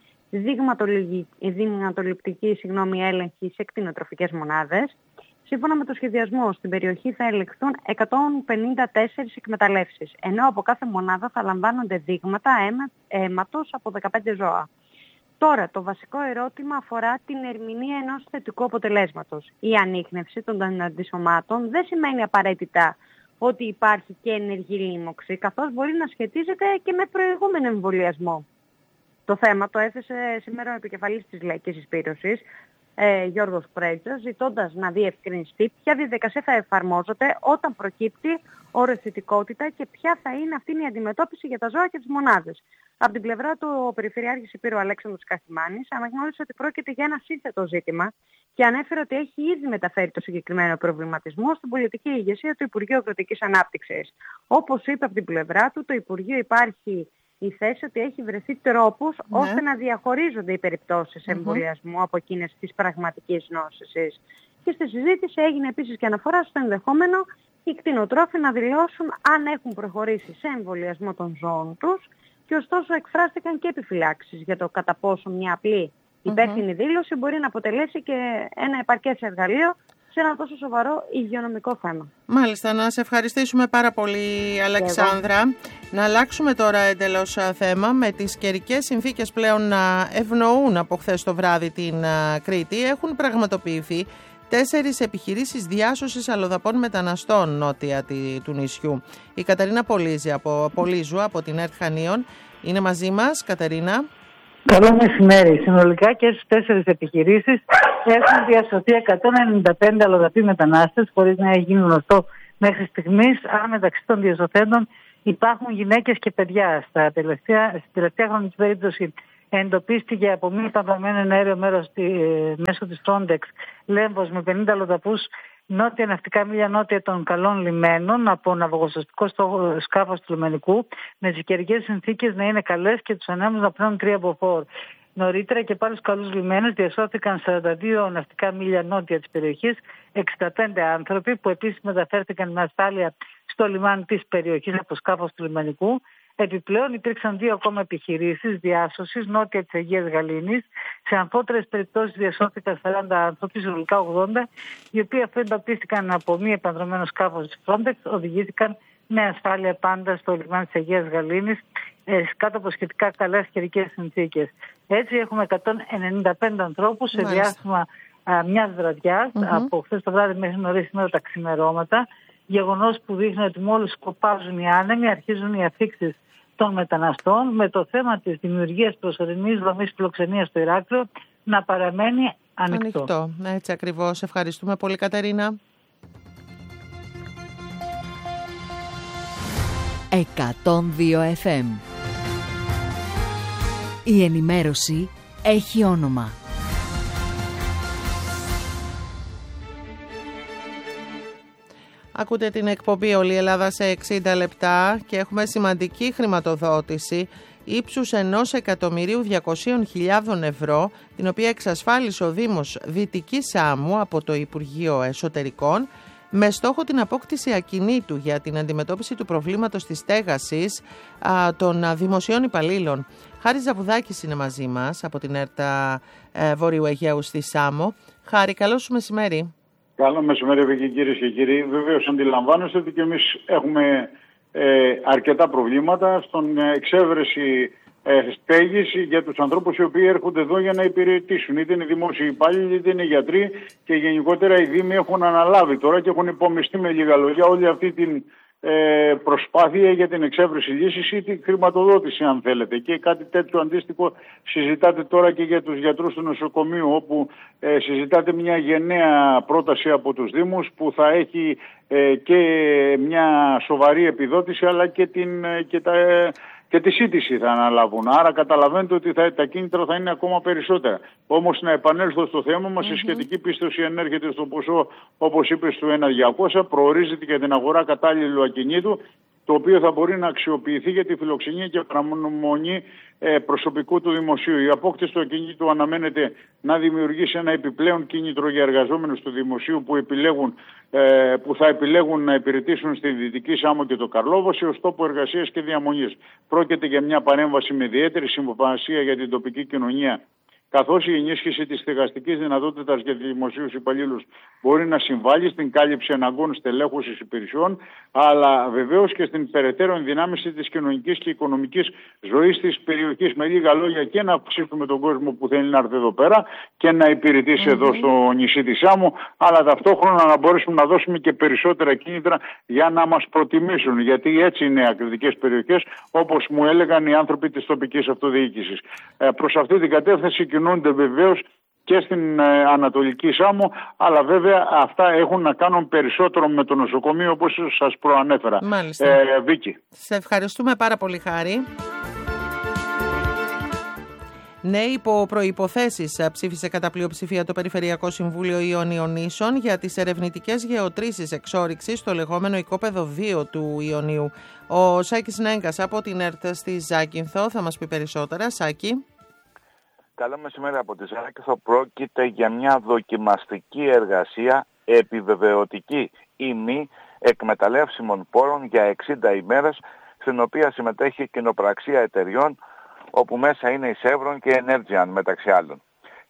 δειγματοληπτική έλεγχη σε κτηνοτροφικές μονάδες. Σύμφωνα με το σχεδιασμό, στην περιοχή θα ελεγχθούν 154 εκμεταλλεύσεις, ενώ από κάθε μονάδα θα λαμβάνονται δείγματα αίματος από 15 ζώα. Τώρα, το βασικό ερώτημα αφορά την ερμηνεία ενός θετικού αποτελέσματος. Η ανίχνευση των αντισωμάτων δεν σημαίνει απαραίτητα ότι υπάρχει και ενεργή λίμωξη, καθώς μπορεί να σχετίζεται και με προηγούμενο εμβολιασμό. Το θέμα το έθεσε σήμερα ο επικεφαλής της Λαϊκής Εισπήρωσης, Γιώργος Πρέτσας, ζητώντας να διευκρινιστεί ποια διαδικασία θα εφαρμόζεται όταν προκύπτει οροαισθητικότητα και ποια θα είναι αυτή η αντιμετώπιση για τα ζώα και τις μονάδες. Από την πλευρά του, ο Περιφερειάρχης Ηπείρου Αλέξανδρος Καχημάνης αναγνώρισε ότι πρόκειται για ένα σύνθετο ζήτημα και ανέφερε ότι έχει ήδη μεταφέρει το συγκεκριμένο προβληματισμό στην πολιτική ηγεσία του Υπουργείου Αγροτικής Ανάπτυξης. Όπως είπε από την πλευρά του, το Υπουργείο υπάρχει η θέση ότι έχει βρεθεί τρόπους ώστε να διαχωρίζονται οι περιπτώσεις εμβολιασμού από εκείνες της πραγματικής νόσησης. Και στη συζήτηση έγινε επίσης και αναφορά στο ενδεχόμενο οι κτηνοτρόφοι να δηλώσουν αν έχουν προχωρήσει σε εμβολιασμό των ζώων τους και ωστόσο εκφράστηκαν και επιφυλάξεις για το κατά πόσο μια απλή υπεύθυνη δήλωση μπορεί να αποτελέσει και ένα επαρκές εργαλείο σε ένα τόσο σοβαρό υγειονομικό θέμα. Μάλιστα, να σε ευχαριστήσουμε πάρα πολύ, Αλεξάνδρα. Να αλλάξουμε τώρα εντελώς θέμα. Με τις καιρικές συνθήκες πλέον να ευνοούν από χθες το βράδυ την Κρήτη, έχουν πραγματοποιηθεί 4 επιχειρήσεις διάσωσης αλλοδαπών μεταναστών νότια του νησιού. Η Κατερίνα Πολύζου από την ΕΡΤ Χανίων είναι μαζί μας. Κατερίνα. Καλό μεσημέρι. Συνολικά και στις 4 επιχειρήσεις έχουν διασωθεί 195 αλλοδαποί μετανάστες, χωρίς να έχει γίνει γνωστό μέχρι στιγμής αν μεταξύ των διασωθέντων υπάρχουν γυναίκες και παιδιά. Στην τελευταία χρονική περίπτωση εντοπίστηκε από μη επανδρομένο εναέριο μέρος μέσω της Frontex Λέμβος με 50 αλλοδαπούς νότια ναυτικά μίλια νότια των καλών λιμένων από ναυαγοσωστικό σκάφος του λιμενικού, με τις καιρικές συνθήκες να είναι καλές και τους ανέμους να πλέουν 3 μποφόρ. Νωρίτερα και πάλι στους καλούς λιμένες διασώθηκαν 42 ναυτικά μίλια νότια της περιοχής, 65 άνθρωποι που επίσης μεταφέρθηκαν με ασφάλεια στο λιμάνι της περιοχής από σκάφος του λιμενικού. Επιπλέον υπήρξαν 2 ακόμα επιχειρήσεις διάσωσης νότια της Αγίας Γαλήνης. Σε αμφότερες περιπτώσεις διασώθηκαν 40 άνθρωποι, συνολικά 80, οι οποίοι αφού εντοπίστηκαν από μη επανδρομένο σκάφος της Frontex, οδηγήθηκαν με ασφάλεια πάντα στο λιμάνι της Αγίας Γαλήνης, κάτω από σχετικά καλές καιρικές συνθήκες. Έτσι έχουμε 195 ανθρώπους σε διάστημα μιας βραδιάς, από χθες το βράδυ μέχρι νωρίς σήμερα τα ξημερώματα. Γεγονός που δείχνει ότι μόλις σκοπάζουν οι άνεμοι αρχίζουν οι αφήξεις των μεταναστών, με το θέμα της δημιουργίας προσωρινής δομής φιλοξενίας στο Ηράκλειο να παραμένει ανοιχτό. Έτσι ακριβώς. Ευχαριστούμε πολύ, Κατερίνα. 102 FM. Η ενημέρωση έχει όνομα. Ακούτε την εκπομπή «Όλη η Ελλάδα σε 60 λεπτά» και έχουμε σημαντική χρηματοδότηση ύψους 1.200.000 ευρώ, την οποία εξασφάλισε ο Δήμος Δυτικής Σάμου από το Υπουργείο Εσωτερικών, με στόχο την απόκτηση ακινήτου για την αντιμετώπιση του προβλήματος της στέγασης των δημοσίων υπαλλήλων. Χάρης Ζαβουδάκης είναι μαζί μας από την ΕΡΤ Βορείου Αιγαίου στη Σάμο. Χάρη, καλό σου μεσημέρι. Καλό μεσημέρι, κυρίες και κύριοι. Βεβαίως αντιλαμβάνεστε ότι και εμείς έχουμε αρκετά προβλήματα στον εξέβρεση στέγης για τους ανθρώπους οι οποίοι έρχονται εδώ για να υπηρετήσουν. Είτε είναι δημόσιοι υπάλληλοι, είτε είναι γιατροί, και γενικότερα οι Δήμοι έχουν αναλάβει τώρα και έχουν υπομειστεί με λίγα λόγια όλη αυτή την προσπάθεια για την εξέβρεση λύσης ή την χρηματοδότηση, αν θέλετε. Και κάτι τέτοιο αντίστοιχο συζητάτε τώρα και για τους γιατρούς του νοσοκομείου, όπου συζητάτε μια γενναία πρόταση από τους Δήμους που θα έχει και μια σοβαρή επιδότηση, αλλά και τη σύντηση θα αναλάβουν. Άρα καταλαβαίνετε ότι τα κίνητρα θα είναι ακόμα περισσότερα. Όμως να επανέλθω στο θέμα μας, η σχετική πίστοση ενέρχεται στο ποσό, όπως είπες, του 1.200, προορίζεται για την αγορά κατάλληλου ακινήτου, το οποίο θα μπορεί να αξιοποιηθεί για τη φιλοξενία και παραμονή προσωπικού του δημοσίου. Η απόκτηση του ακινήτου αναμένεται να δημιουργήσει ένα επιπλέον κίνητρο για εργαζόμενους του δημοσίου που θα επιλέγουν να υπηρετήσουν στη Δυτική Σάμο και το Καρλόβοσι ως τόπο εργασίας και διαμονής. Πρόκειται για μια παρέμβαση με ιδιαίτερη σημασία για την τοπική κοινωνία, καθώς η ενίσχυση της στεγαστικής δυνατότητας για τους δημοσίους υπαλλήλους μπορεί να συμβάλλει στην κάλυψη αναγκών στελέχωσης υπηρεσιών, αλλά βεβαίως και στην περαιτέρω ενδυνάμιση της κοινωνικής και οικονομικής ζωής της περιοχής. Με λίγα λόγια, και να αυξήσουμε τον κόσμο που θέλει να έρθει εδώ πέρα και να υπηρετήσει εδώ στο νησί της Σάμου, αλλά ταυτόχρονα να μπορέσουμε να δώσουμε και περισσότερα κίνητρα για να μας προτιμήσουν. Γιατί έτσι είναι ακριτικές περιοχές, όπως μου έλεγαν οι άνθρωποι της τοπικής αυτοδιοίκησης. Προς αυτή την κατεύθυνση κινούνται βεβαίως και στην Ανατολική Σάμο, αλλά βέβαια αυτά έχουν να κάνουν περισσότερο με το νοσοκομείο, όπως σας προανέφερα. Βίκη. Σε ευχαριστούμε πάρα πολύ, Χάρη. Ναι, υπό προϋποθέσεις ψήφισε κατά πλειοψηφία το Περιφερειακό Συμβούλιο Ιωνίων Νήσων για τις ερευνητικές γεωτρήσεις εξόρυξης στο λεγόμενο οικόπεδο 2 του Ιωνίου. Ο Σάκης Νέγκας από την ΕΡΤ στη Ζάκυνθο θα μας πει περισσότερα. Σάκη. Καλό μεσημέρι από τη Ζάκυνθο. Πρόκειται για μια δοκιμαστική εργασία επιβεβαιωτική ή μη εκμεταλλεύσιμων πόρων για 60 ημέρες, στην οποία συμμετέχει κοινοπραξία εταιριών, όπου μέσα είναι η Chevron και η Energean μεταξύ άλλων.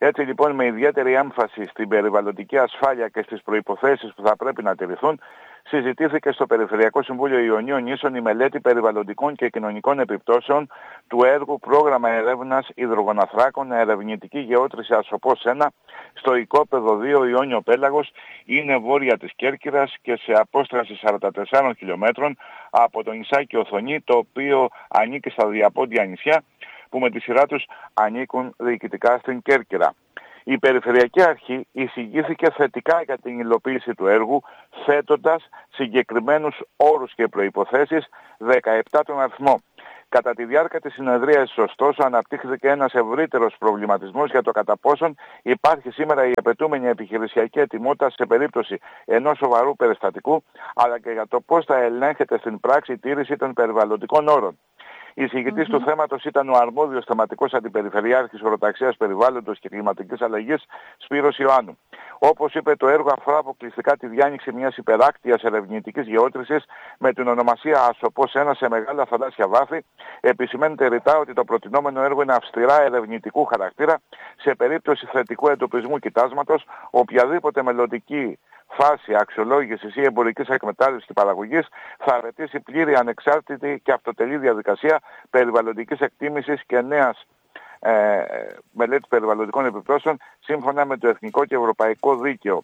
Έτσι λοιπόν, με ιδιαίτερη έμφαση στην περιβαλλοντική ασφάλεια και στις προϋποθέσεις που θα πρέπει να τηρηθούν, συζητήθηκε στο Περιφερειακό Συμβούλιο Ιωνίων Νήσων η μελέτη περιβαλλοντικών και κοινωνικών επιπτώσεων του έργου Πρόγραμμα Ερεύνας Υδρογοναθράκων Ερευνητική Γεώτρηση Ασοπός 1 στο οικόπεδο 2 Ιόνιο Πέλαγος, είναι βόρεια της Κέρκυρας και σε απόσταση 44 χιλιόμετρων από το νησάκι Οθονή, το οποίο ανήκει στα διαπόντια νησιά που με τη σειρά τους ανήκουν διοικητικά στην Κέρκυρα. Η Περιφερειακή Αρχή εισηγήθηκε θετικά για την υλοποίηση του έργου, θέτοντας συγκεκριμένους όρους και προϋποθέσεις 17 τον αριθμό. Κατά τη διάρκεια της συνεδρίας, ωστόσο, αναπτύχθηκε ένας ευρύτερος προβληματισμός για το κατά πόσον υπάρχει σήμερα η απαιτούμενη επιχειρησιακή ετοιμότητα σε περίπτωση ενός σοβαρού περιστατικού, αλλά και για το πώς θα ελέγχεται στην πράξη η τήρηση των περιβαλλοντικών όρων. Εισηγητής του θέματος ήταν ο αρμόδιος θεματικός αντιπεριφερειάρχης Οροταξίας Περιβάλλοντος και Κλιματικής Αλλαγής, Σπύρος Ιωάννου. Όπως είπε, το έργο αφορά αποκλειστικά τη διάνοιξη μιας υπεράκτιας ερευνητικής γεώτρησης με την ονομασία Ασοπός 1 σε μεγάλα θαλάσσια βάθη. Επισημαίνεται ρητά ότι το προτινόμενο έργο είναι αυστηρά ερευνητικού χαρακτήρα. Σε περίπτωση θετικού εντοπισμού κοιτάσματος, οποιαδήποτε μελλοντική φάση αξιολόγησης ή εμπορικής εκμετάλλευσης και παραγωγής θα αρετήσει πλήρη, ανεξάρτητη και αυτοτελή διαδικασία περιβαλλοντικής εκτίμησης και νέας μελέτης περιβαλλοντικών επιπτώσεων σύμφωνα με το εθνικό και ευρωπαϊκό δίκαιο.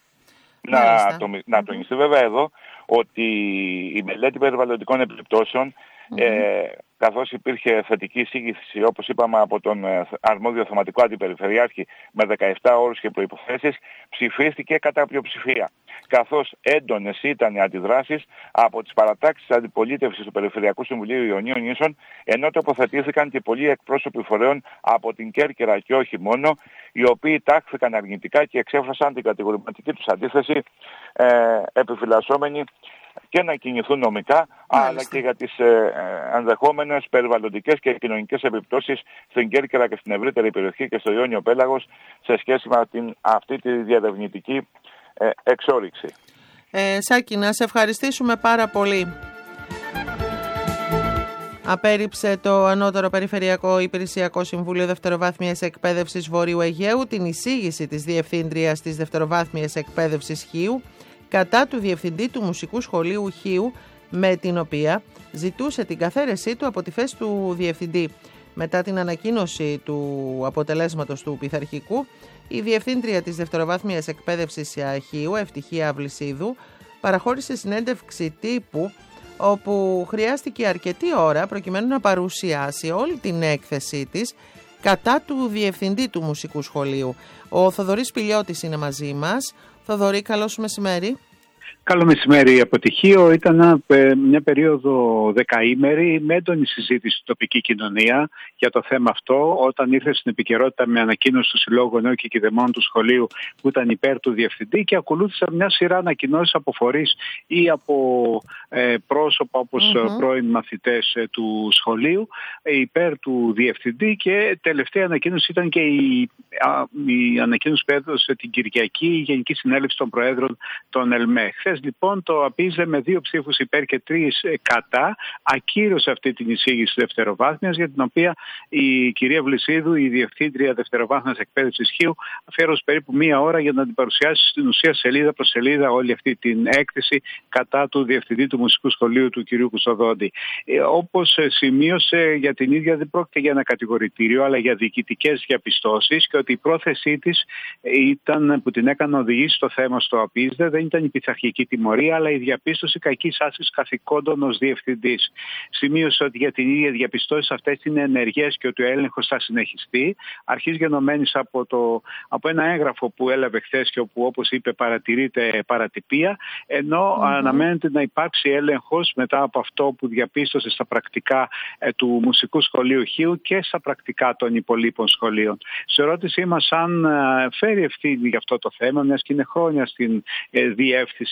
Να τονιστεί βέβαια εδώ ότι η μελέτη περιβαλλοντικών επιπτώσεων, καθώς υπήρχε θετική εισήγηση, όπως είπαμε, από τον αρμόδιο θεματικό αντιπεριφερειάρχη με 17 όρους και προϋποθέσεις, ψηφίστηκε κατά πλειοψηφία. Καθώς έντονες ήταν οι αντιδράσεις από τις παρατάξεις αντιπολίτευσης του Περιφερειακού Συμβουλίου Ιωνίων Νήσων, ενώ τοποθετήθηκαν και πολλοί εκπρόσωποι φορέων από την Κέρκυρα και όχι μόνο, οι οποίοι τάχθηκαν αρνητικά και εξέφρασαν την κατηγορηματική τους αντίθεση, επιφυλασσόμενοι και να κινηθούν νομικά, αλλά και για τις ενδεχόμενες περιβαλλοντικές και κοινωνικές επιπτώσεις στην Κέρκυρα και στην ευρύτερη περιοχή και στο Ιόνιο Πέλαγος σε σχέση με αυτή τη διερευνητική εξόρυξη. Σάκη, να σε ευχαριστήσουμε πάρα πολύ. Απέρριψε το Ανώτερο Περιφερειακό Υπηρεσιακό Συμβούλιο Δευτεροβάθμιας Εκπαίδευσης Βορείου Αιγαίου την εισήγηση της Διευθύντριας της Δευτεροβάθμιας Εκπαίδευσης Χίου κατά του Διευθυντή του Μουσικού Σχολείου Χίου, με την οποία ζητούσε την καθαίρεσή του από τη θέση του Διευθυντή. Μετά την ανακοίνωση του αποτελέσματος του πειθαρχικού, η Διευθύντρια της Δευτεροβάθμιας Εκπαίδευσης Χίου, Ευτυχία Βλησίδου, παραχώρησε συνέντευξη τύπου, όπου χρειάστηκε αρκετή ώρα προκειμένου να παρουσιάσει όλη την έκθεσή της κατά του Διευθυντή του Μουσικού Σχολείου. Ο Θοδωρής Πηλιώτης είναι μαζί μας. Θοδωρή, καλό σου μεσημέρι. Καλό μεσημέρι. Αποτυχίο ήταν μια περίοδο δεκαήμερη με έντονη συζήτηση στην τοπική κοινωνία για το θέμα αυτό, όταν ήρθε στην επικαιρότητα με ανακοίνωση του Συλλόγου Νέων και Κηδεμόνων του σχολείου που ήταν υπέρ του Διευθυντή, και ακολούθησαν μια σειρά ανακοινώσεις από φορείς ή από πρόσωπα όπως πρώην μαθητές του σχολείου υπέρ του Διευθυντή, και τελευταία ανακοίνωση ήταν και η ανακοίνωση που έδωσε την Κυριακή η Γενική Συνέλευση των Προέδρων των ΕΛΜΕ. Χθες λοιπόν το ΑΠΙΖΕ με 2 ψήφους υπέρ και 3 κατά ακύρωσε αυτή την εισήγηση δευτεροβάθμιας, για την οποία η κυρία Βλησίδου, η Διευθύντρια Δευτεροβάθμιας Εκπαίδευσης Χίου, αφιέρωσε περίπου 1 ώρα για να την παρουσιάσει στην ουσία σελίδα προς σελίδα όλη αυτή την έκθεση κατά του Διευθυντή του Μουσικού Σχολείου, του κυρίου Κουστοδόντη. Όπως σημείωσε, για την ίδια δεν πρόκειται για ένα κατηγορητήριο, αλλά για διοικητικές διαπιστώσεις, και ότι η πρόθεσή της ήταν, που την έκανε να οδηγήσει το θέμα στο ΑΠΙΖΕ, δεν ήταν η πειθαρχική τιμωρία, αλλά η διαπίστωση κακής άσκησης καθηκόντων ως διευθυντής. Σημείωσε ότι για την ίδια διαπιστώσεις αυτές είναι ενεργές και ότι ο έλεγχος θα συνεχιστεί, αρχής γενομένης από ένα έγγραφο που έλαβε χθες και όπου, όπως είπε, παρατηρείται παρατυπία, ενώ αναμένεται να υπάρξει έλεγχος μετά από αυτό που διαπίστωσε στα πρακτικά του Μουσικού Σχολείου Χίου και στα πρακτικά των υπολείπων σχολείων. Σε ερώτησή μας αν φέρει ευθύνη για αυτό το θέμα, μιας και είναι χρόνια στην διεύθυνση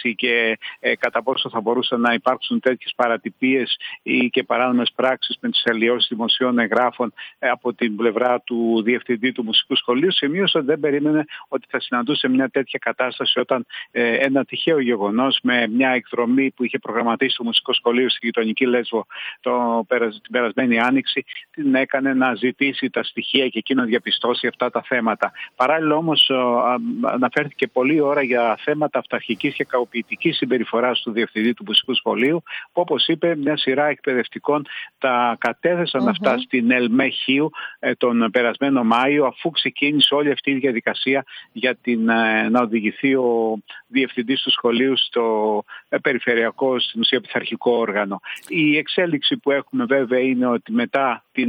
εξέλιξη και κατά πόσο θα μπορούσαν να υπάρξουν τέτοιες παρατυπίες ή και παράνομες πράξεις με τις αλλοιώσεις δημοσίων εγγράφων από την πλευρά του διευθυντή του Μουσικού Σχολείου, σημείωσε ότι δεν περίμενε ότι θα συναντούσε μια τέτοια κατάσταση όταν ένα τυχαίο γεγονός με μια εκδρομή που είχε προγραμματίσει το Μουσικό Σχολείο στη γειτονική Λέσβο την περασμένη Άνοιξη την έκανε να ζητήσει τα στοιχεία και εκείνο να διαπιστώσει αυτά τα θέματα. Παράλληλα όμως αναφέρθηκε πολλή ώρα για θέματα αυταρχικής και κακοποιητικής συμπεριφοράς του διευθυντή του Μουσικού Σχολείου, που όπως είπε μια σειρά εκπαιδευτικών τα κατέθεσαν αυτά στην ΕΛΜΕΧΙΟΥ τον περασμένο Μάιο, αφού ξεκίνησε όλη αυτή η διαδικασία για να οδηγηθεί ο διευθυντής του σχολείου στο περιφερειακό, στην ουσία πειθαρχικό όργανο. Η εξέλιξη που έχουμε βέβαια είναι ότι μετά την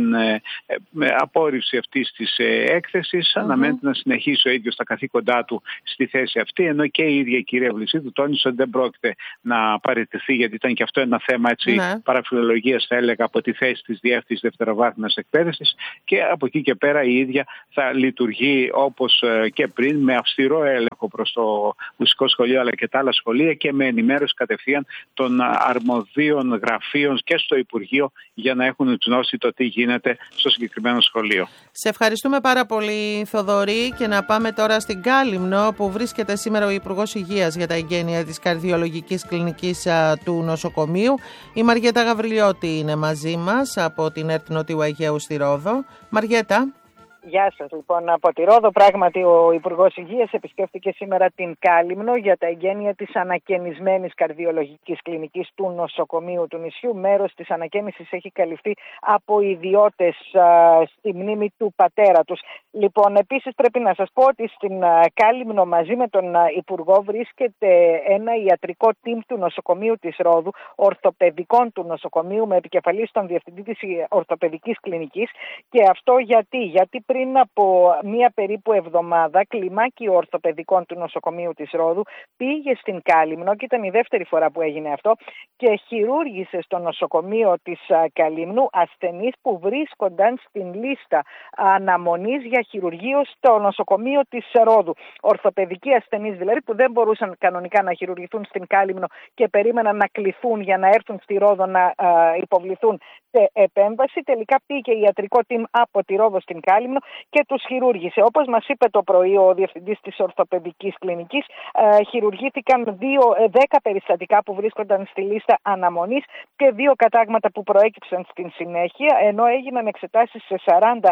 απόρριψη αυτής της έκθεσης αναμένεται να συνεχίσει ο ίδιος τα καθήκοντά του στη θέση αυτή, ενώ και η ίδια η κυρία Βλησίδου τόνισε ότι δεν πρόκειται να παραιτηθεί, γιατί ήταν και αυτό ένα θέμα παραφιλολογίας, θα έλεγα, από τη θέση της διεύθυνσης δευτεροβάθμιας εκπαίδευσης, και από εκεί και πέρα η ίδια θα λειτουργεί όπως και πριν, με αυστηρό έλεγχο προς το Μουσικό Σχολείο αλλά και τα άλλα σχολεία και με ενημέρωση κατευθείαν των αρμοδίων γραφείων και στο Υπουργείο για να έχουν γνώση το τι γίνεται στο συγκεκριμένο σχολείο. Σε ευχαριστούμε πάρα πολύ, Θοδωρή, και να πάμε τώρα στην Κάλυμνο, που βρίσκεται σήμερα ο Υπουργός Υγείας για τα εγγένεια της Καρδιολογικής Κλινικής του νοσοκομείου. Η Μαριέτα Γαβριλιώτη είναι μαζί μας από την ΕΡΤ Νοτιού Αιγαίου στη Ρόδο. Μαριέτα. Γεια σας. Λοιπόν, από τη Ρόδο, πράγματι ο Υπουργός Υγείας επισκέφθηκε σήμερα την Κάλυμνο για τα εγγένεια της ανακαινισμένης καρδιολογικής κλινικής του νοσοκομείου του νησιού. Μέρος της ανακαίνησης έχει καλυφθεί από ιδιώτες στη μνήμη του πατέρα τους. Λοιπόν, επίσης πρέπει να σας πω ότι στην Κάλυμνο μαζί με τον Υπουργό βρίσκεται ένα ιατρικό team του νοσοκομείου της Ρόδου, ορθοπαιδικών του νοσοκομείου, με επικεφαλής τον διευθυντή της ορθοπαιδικής κλινικής. Και αυτό γιατί πριν από μία περίπου εβδομάδα, κλιμάκιο ορθοπαιδικών του νοσοκομείου της Ρόδου πήγε στην Κάλυμνο, και ήταν η δεύτερη φορά που έγινε αυτό, και χειρούργησε στο νοσοκομείο της Καλύμνου ασθενείς που βρίσκονταν στην λίστα αναμονής για χειρουργείο στο νοσοκομείο της Ρόδου. Ορθοπαιδικοί ασθενείς δηλαδή, που δεν μπορούσαν κανονικά να χειρουργηθούν στην Κάλυμνο και περίμεναν να κληθούν για να έρθουν στη Ρόδο να υποβληθούν σε επέμβαση. Τελικά πήγε ιατρικό team από τη Ρόδο στην Κάλυμνο και τους χειρούργησε. Όπως μας είπε το πρωί ο διευθυντής της ορθοπαιδικής κλινικής, χειρουργήθηκαν 10 περιστατικά που βρίσκονταν στη λίστα αναμονής και 2 κατάγματα που προέκυψαν στην συνέχεια, ενώ έγιναν εξετάσεις σε 40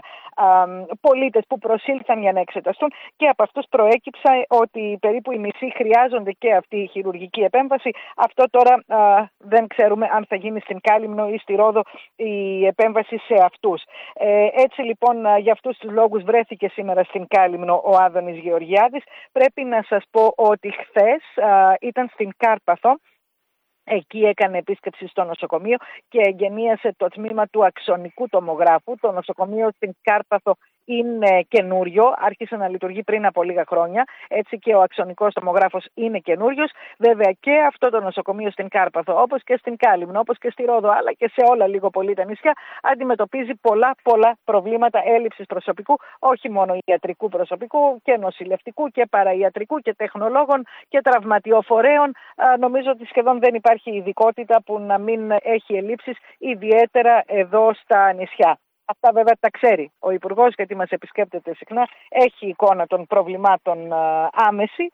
πολίτες που προσήλθαν για να εξεταστούν, και από αυτούς προέκυψε ότι περίπου οι μισοί χρειάζονται και αυτή η χειρουργική επέμβαση. Αυτό τώρα δεν ξέρουμε αν θα γίνει στην Κάλυμνο ή στη Ρόδο η επέμβαση σε αυτούς. Έτσι λοιπόν, για αυτούς τους λόγους βρέθηκε σήμερα στην Κάλυμνο ο Άδωνης Γεωργιάδης. Πρέπει να σας πω ότι χθες ήταν στην Κάρπαθο. Εκεί έκανε επίσκεψη στο νοσοκομείο και εγγενίασε το τμήμα του αξονικού τομογράφου. Το νοσοκομείο στην Κάρπαθο είναι καινούριο, άρχισε να λειτουργεί πριν από λίγα χρόνια, έτσι και ο αξονικός τομογράφος είναι καινούριος. Βέβαια και αυτό το νοσοκομείο στην Κάρπαθο, όπως και στην Κάλυμνο, όπως και στη Ρόδο, αλλά και σε όλα λίγο πολύ τα νησιά, αντιμετωπίζει πολλά προβλήματα έλλειψης προσωπικού, όχι μόνο ιατρικού προσωπικού, και νοσηλευτικού και παραϊατρικού και τεχνολόγων και τραυματιοφορέων. Νομίζω ότι σχεδόν δεν υπάρχει ειδικότητα που να μην έχει ελλείψεις, ιδιαίτερα εδώ στα νησιά. Αυτά βέβαια τα ξέρει ο Υπουργός, γιατί μας επισκέπτεται συχνά, έχει εικόνα των προβλημάτων άμεση.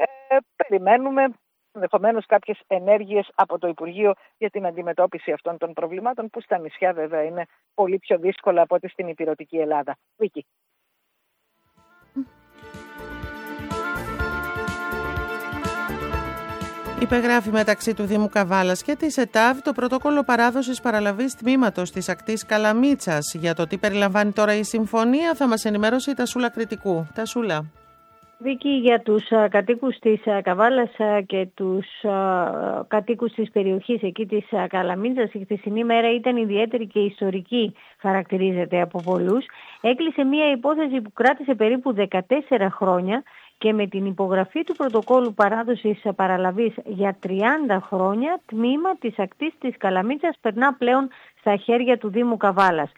Περιμένουμε ενδεχομένως κάποιες ενέργειες από το Υπουργείο για την αντιμετώπιση αυτών των προβλημάτων, που στα νησιά βέβαια είναι πολύ πιο δύσκολα από ό,τι στην ηπειρωτική Ελλάδα. Βίκη. Υπεγράφει μεταξύ του Δήμου Καβάλας και της ΕΤΑΒ το πρωτόκολλο παράδοσης παραλαβής τμήματος της ακτής Καλαμίτσας. Για το τι περιλαμβάνει τώρα η συμφωνία θα μας ενημερώσει η Τασούλα Κρητικού. Τασούλα. Βίκη, για τους κατοίκους της Καβάλας και τους κατοίκους της περιοχής εκεί της Καλαμίτσας, η χθεσινή μέρα ήταν ιδιαίτερη και ιστορική, χαρακτηρίζεται από πολλούς. Έκλεισε μια υπόθεση που κράτησε περίπου 14 χρόνια και με την υπογραφή του πρωτοκόλλου παράδοσης παραλαβής για 30 χρόνια, τμήμα της ακτής της Καλαμίτσας περνά πλέον στα χέρια του Δήμου Καβάλας.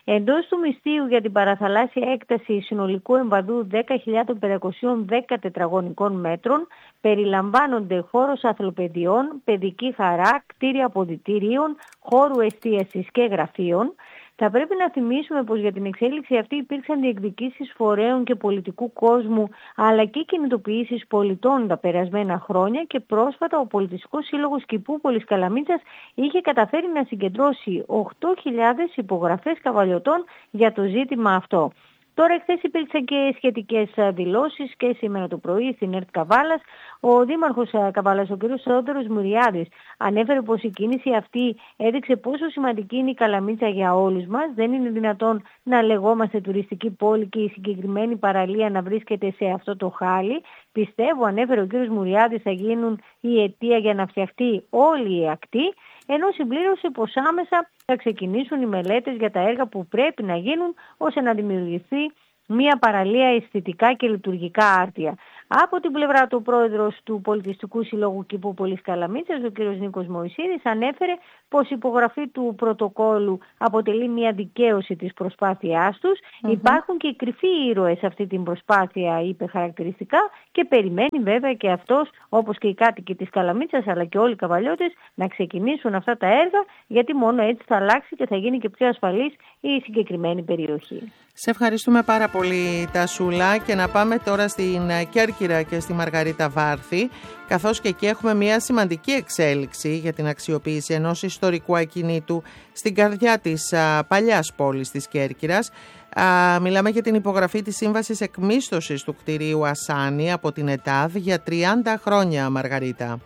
Εντός του μυστείου για την παραθαλάσσια έκταση συνολικού εμβαδού 10.510 τετραγωνικών μέτρων περιλαμβάνονται χώρος αθλοπαιδιών, παιδική χαρά, κτίρια αποδυτήριων, χώρου εστίασης και γραφείων. Θα πρέπει να θυμίσουμε πως για την εξέλιξη αυτή υπήρξαν διεκδικήσεις φορέων και πολιτικού κόσμου, αλλά και κινητοποιήσεις πολιτών τα περασμένα χρόνια και πρόσφατα ο Πολιτιστικός Σύλλογος Κηπούπολης Καλαμίτσας είχε καταφέρει να συγκεντρώσει 8.000 υπογραφές καβαλιωτών για το ζήτημα αυτό. Τώρα χθες υπήρξαν και σχετικές δηλώσεις και σήμερα το πρωί στην ΕΡΤ Καβάλας. Ο Δήμαρχος Καβάλας, ο κ. Θεόδωρος Μουριάδης, ανέφερε πως η κίνηση αυτή έδειξε πόσο σημαντική είναι η Καλαμίτσα για όλους μας. Δεν είναι δυνατόν να λεγόμαστε τουριστική πόλη και η συγκεκριμένη παραλία να βρίσκεται σε αυτό το χάλι. Πιστεύω, ανέφερε ο κ. Μουριάδης, θα γίνουν η αιτία για να φτιαχτεί όλη η ακτή, ενώ συμπλήρωσε πως άμεσα θα ξεκινήσουν οι μελέτες για τα έργα που πρέπει να γίνουν ώστε να δημιουργηθεί μια παραλία αισθητικά και λειτουργικά άρτια. Από την πλευρά του πρόεδρος του Πολιτιστικού Συλλόγου Κηπούπολης Καλαμίτσας, ο κ. Νίκος Μωυσίδης, ανέφερε πως η υπογραφή του πρωτοκόλου αποτελεί μια δικαίωση της προσπάθειάς τους. Υπάρχουν και οι κρυφοί ήρωες σε αυτή την προσπάθεια, είπε χαρακτηριστικά, και περιμένει βέβαια και αυτός, όπως και οι κάτοικοι της Καλαμίτσας αλλά και όλοι οι καβαλιώτες, να ξεκινήσουν αυτά τα έργα, γιατί μόνο έτσι θα αλλάξει και θα γίνει και πιο ασφαλής η συγκεκριμένη περιοχή. Σε ευχαριστούμε πάρα πολύ, Τασούλα, και να πάμε τώρα στην Κέρκυρα και στη Μαργαρίτα Βάρθη, καθώς και εκεί έχουμε μια σημαντική εξέλιξη για την αξιοποίηση ενός ιστορικού ακινήτου στην καρδιά της παλιάς πόλης της Κέρκυρας. Μιλάμε για την υπογραφή της σύμβασης εκμίσθωσης του κτηρίου Ασάνη από την ΕΤΑΔ για 30 χρόνια, Μαργαρίτα.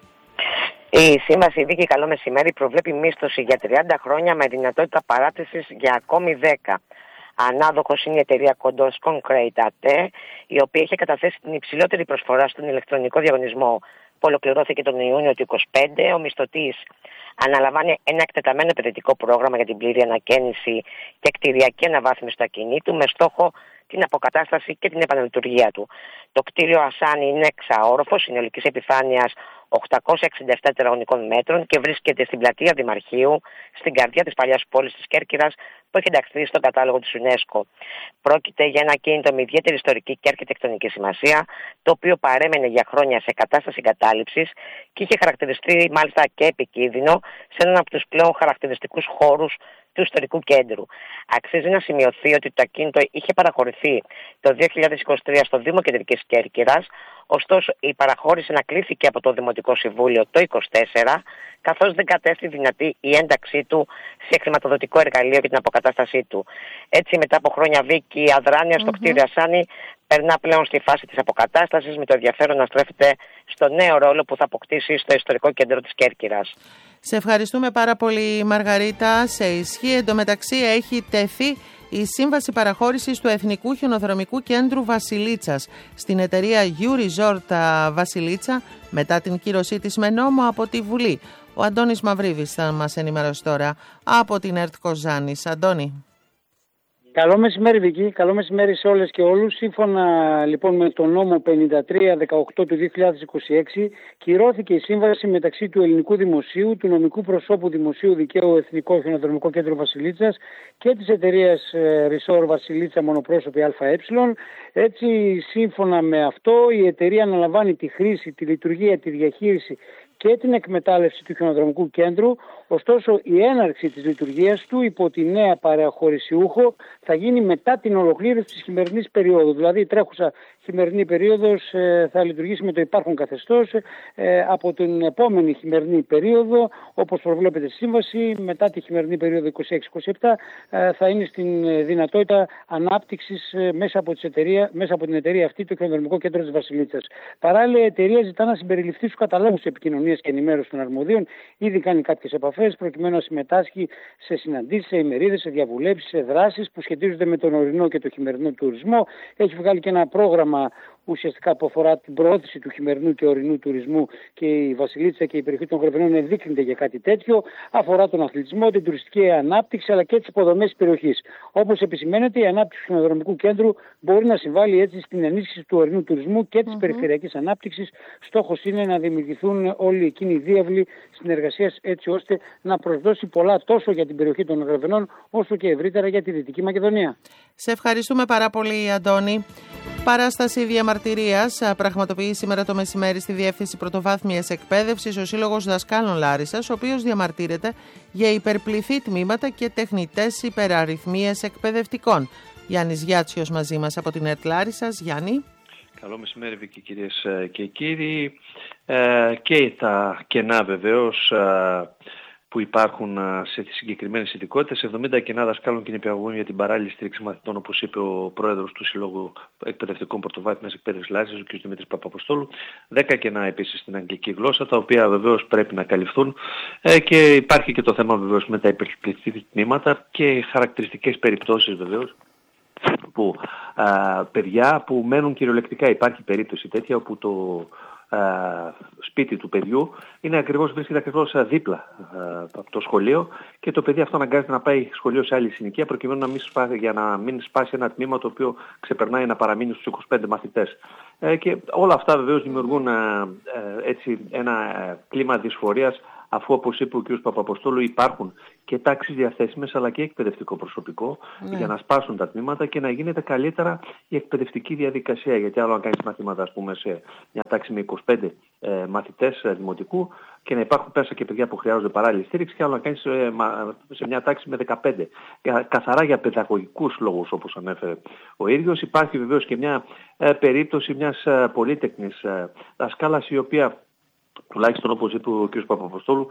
Η Σύμβαση Δίκη Καλό Μεσημέρι προβλέπει μίσθωση για 30 χρόνια με δυνατότητα παράτησης για ακόμη 10. Ανάδοχος είναι η εταιρεία Condos Concrete AT, η οποία είχε καταθέσει την υψηλότερη προσφορά στον ηλεκτρονικό διαγωνισμό που ολοκληρώθηκε τον Ιούνιο του 2025. Ο μισθωτής αναλαμβάνει ένα εκτεταμένο επενδυτικό πρόγραμμα για την πλήρη ανακαίνιση και κτηριακή αναβάθμιση του ακινήτου με στόχο την αποκατάσταση και την επαναλειτουργία του. Το κτίριο Ασάνη είναι εξαόροφο, συνολικής επιφάνειας 867 τετραγωνικών μέτρων και βρίσκεται στην πλατεία Δημαρχείου, στην καρδιά της παλιάς πόλης της Κέρκυρας, που έχει ενταχθεί στον κατάλογο της UNESCO. Πρόκειται για ένα ακίνητο με ιδιαίτερη ιστορική και αρχιτεκτονική σημασία, το οποίο παρέμενε για χρόνια σε κατάσταση εγκατάλειψης και είχε χαρακτηριστεί μάλιστα και επικίνδυνο σε έναν από τους πλέον χαρακτηριστικούς χώρους του ιστορικού κέντρου. Αξίζει να σημειωθεί ότι το ακίνητο είχε παραχωρηθεί το 2023 στο Δήμο Κεντρικής Κέρκυρας, ωστόσο η παραχώρηση ανακλήθηκε από το Δημοτικό Συμβούλιο το 2024, καθώς δεν κατέστη δυνατή η ένταξή του σε χρηματοδοτικό εργαλείο για την αποκατάστασή του. Έτσι, μετά από χρόνια βίκη αδράνεια στο κτίριο Ασάνη, περνά πλέον στη φάση της αποκατάστασης, με το ενδιαφέρον να στρέφεται στο νέο ρόλο που θα αποκτήσει στο ιστορικό κέντρο της Κέρκυρας. Σε ευχαριστούμε πάρα πολύ, Μαργαρίτα. Σε ισχύ εντωμεταξύ έχει τεθεί η σύμβαση παραχώρησης του Εθνικού Χιονοδρομικού Κέντρου Βασιλίτσας στην εταιρεία U-Resort Βασιλίτσα, μετά την κύρωσή της με νόμο από τη Βουλή. Ο Αντώνης Μαυρίδης θα μας ενημερώσει τώρα από την ΕΡΤ Κοζάνης. Αντώνη. Καλό μεσημέρι, Βική. Καλό μεσημέρι σε όλες και όλους. Σύμφωνα λοιπόν με τον νόμο 5318 του 2026, κυρώθηκε η σύμβαση μεταξύ του Ελληνικού Δημοσίου, του νομικού προσώπου Δημοσίου Δικαίου Εθνικό Χιονοδρομικό Κέντρο Βασιλίτσας και της εταιρείας Resort Βασιλίτσα Μονοπρόσωπη ΑΕ. Έτσι, σύμφωνα με αυτό, η εταιρεία αναλαμβάνει τη χρήση, τη λειτουργία, τη διαχείριση και την εκμετάλλευση του χιονοδρομικού κέντρου, ωστόσο η έναρξη της λειτουργίας του υπό τη νέα παραχωρησιούχο θα γίνει μετά την ολοκλήρωση της χειμερινής περίοδου. Δηλαδή η τρέχουσα χειμερινή περίοδος θα λειτουργήσει με το υπάρχον καθεστώς, από την επόμενη χειμερινή περίοδο, όπως προβλέπεται στη σύμβαση, μετά τη χειμερινή περίοδο 26-27 θα είναι στην δυνατότητα ανάπτυξης μέσα από την εταιρεία αυτή, το χιονοδρομικό κέντρο της Βασιλίτσας. Παράλληλα, η εταιρεία ζητά να συμπεριληφθεί στους καταλόγους επικοινωνίας και ενημέρωση των αρμοδίων. Ήδη κάνει κάποιες επαφές προκειμένου να συμμετάσχει σε συναντήσεις, σε ημερίδες, σε διαβουλεύσεις, σε δράσεις που σχετίζονται με τον ορεινό και το χειμερινό τουρισμό. Έχει βγάλει και ένα πρόγραμμα ουσιαστικά που αφορά την προώθηση του χειμερινού και ορεινού τουρισμού, και η Βασιλίτσα και η περιοχή των Γρεβενών ενδείκνυται για κάτι τέτοιο. Αφορά τον αθλητισμό, την τουριστική ανάπτυξη αλλά και τις υποδομές της περιοχής. Όπως επισημαίνεται, η ανάπτυξη του χιονοδρομικού κέντρου μπορεί να συμβάλλει έτσι στην ενίσχυση του ορεινού τουρισμού και της περιφερειακής ανάπτυξης. Στόχος είναι να δημιουργηθούν όλοι εκείνοι οι διάβλοι συνεργασίας, έτσι ώστε να προσδώσει πολλά τόσο για την περιοχή των Γρεβενών όσο και ευρύτερα για τη Δυτική Μακεδονία. Σε ευχαριστούμε πάρα πολύ, Αντώνη. Παράσταση διαμαρτυρίας πραγματοποιεί σήμερα το μεσημέρι στη Διεύθυνση Πρωτοβάθμιας Εκπαίδευσης ο Σύλλογος Δασκάλων Λάρισσας, ο οποίος διαμαρτύρεται για υπερπληθή τμήματα και τεχνητές υπεραριθμίες εκπαιδευτικών. Γιάννης Γιάτσιος μαζί μας από την ΕΡΤ Λάρισσας. Γιάννη. Καλό μεσημέρι, Βίκη, κυρίες και κύριοι. Και τα κενά βεβαίως που υπάρχουν σε συγκεκριμένες ειδικότητες. 70 κενά δασκάλων και νηπιαγωγών για την παράλληλη στήριξη μαθητών, όπως είπε ο πρόεδρος του Συλλόγου Εκπαιδευτικών Πρωτοβάθμιας Εκπαίδευσης Λάρισσας, ο κ. Δημήτρης Παπαποστόλου. 10 κενά επίσης στην αγγλική γλώσσα, τα οποία βεβαίως πρέπει να καλυφθούν. Και υπάρχει και το θέμα βεβαίως με τα υπερπληθή τμήματα και χαρακτηριστικές περιπτώσεις βεβαίως που παιδιά που μένουν κυριολεκτικά. Υπάρχει περίπτωση τέτοια όπου το σπίτι του παιδιού βρίσκεται ακριβώς δίπλα από το σχολείο και το παιδί αυτό αναγκάζεται να πάει σχολείο σε άλλη συνοικία προκειμένου για να μην σπάσει ένα τμήμα το οποίο ξεπερνάει να παραμείνει στους 25 μαθητές. Και όλα αυτά βεβαίως δημιουργούν έτσι ένα κλίμα δυσφορίας, αφού, όπως είπε ο κ. Παπαποστόλου, υπάρχουν και τάξεις διαθέσιμες αλλά και εκπαιδευτικό προσωπικό για να σπάσουν τα τμήματα και να γίνεται καλύτερα η εκπαιδευτική διαδικασία. Γιατί άλλο να κάνεις μαθήματα, ας πούμε, σε μια τάξη με 25 μαθητές δημοτικού και να υπάρχουν πέσα και παιδιά που χρειάζονται παράλληλη στήριξη, και άλλο να κάνεις σε μια τάξη με 15. Καθαρά για παιδαγωγικούς λόγους, όπως ανέφερε ο ίδιος. Υπάρχει βεβαίως και μια περίπτωση μιας πολύτεκνης δασκάλας, η οποία, τουλάχιστον όπως είπε ο κ. Παπαποστόλου,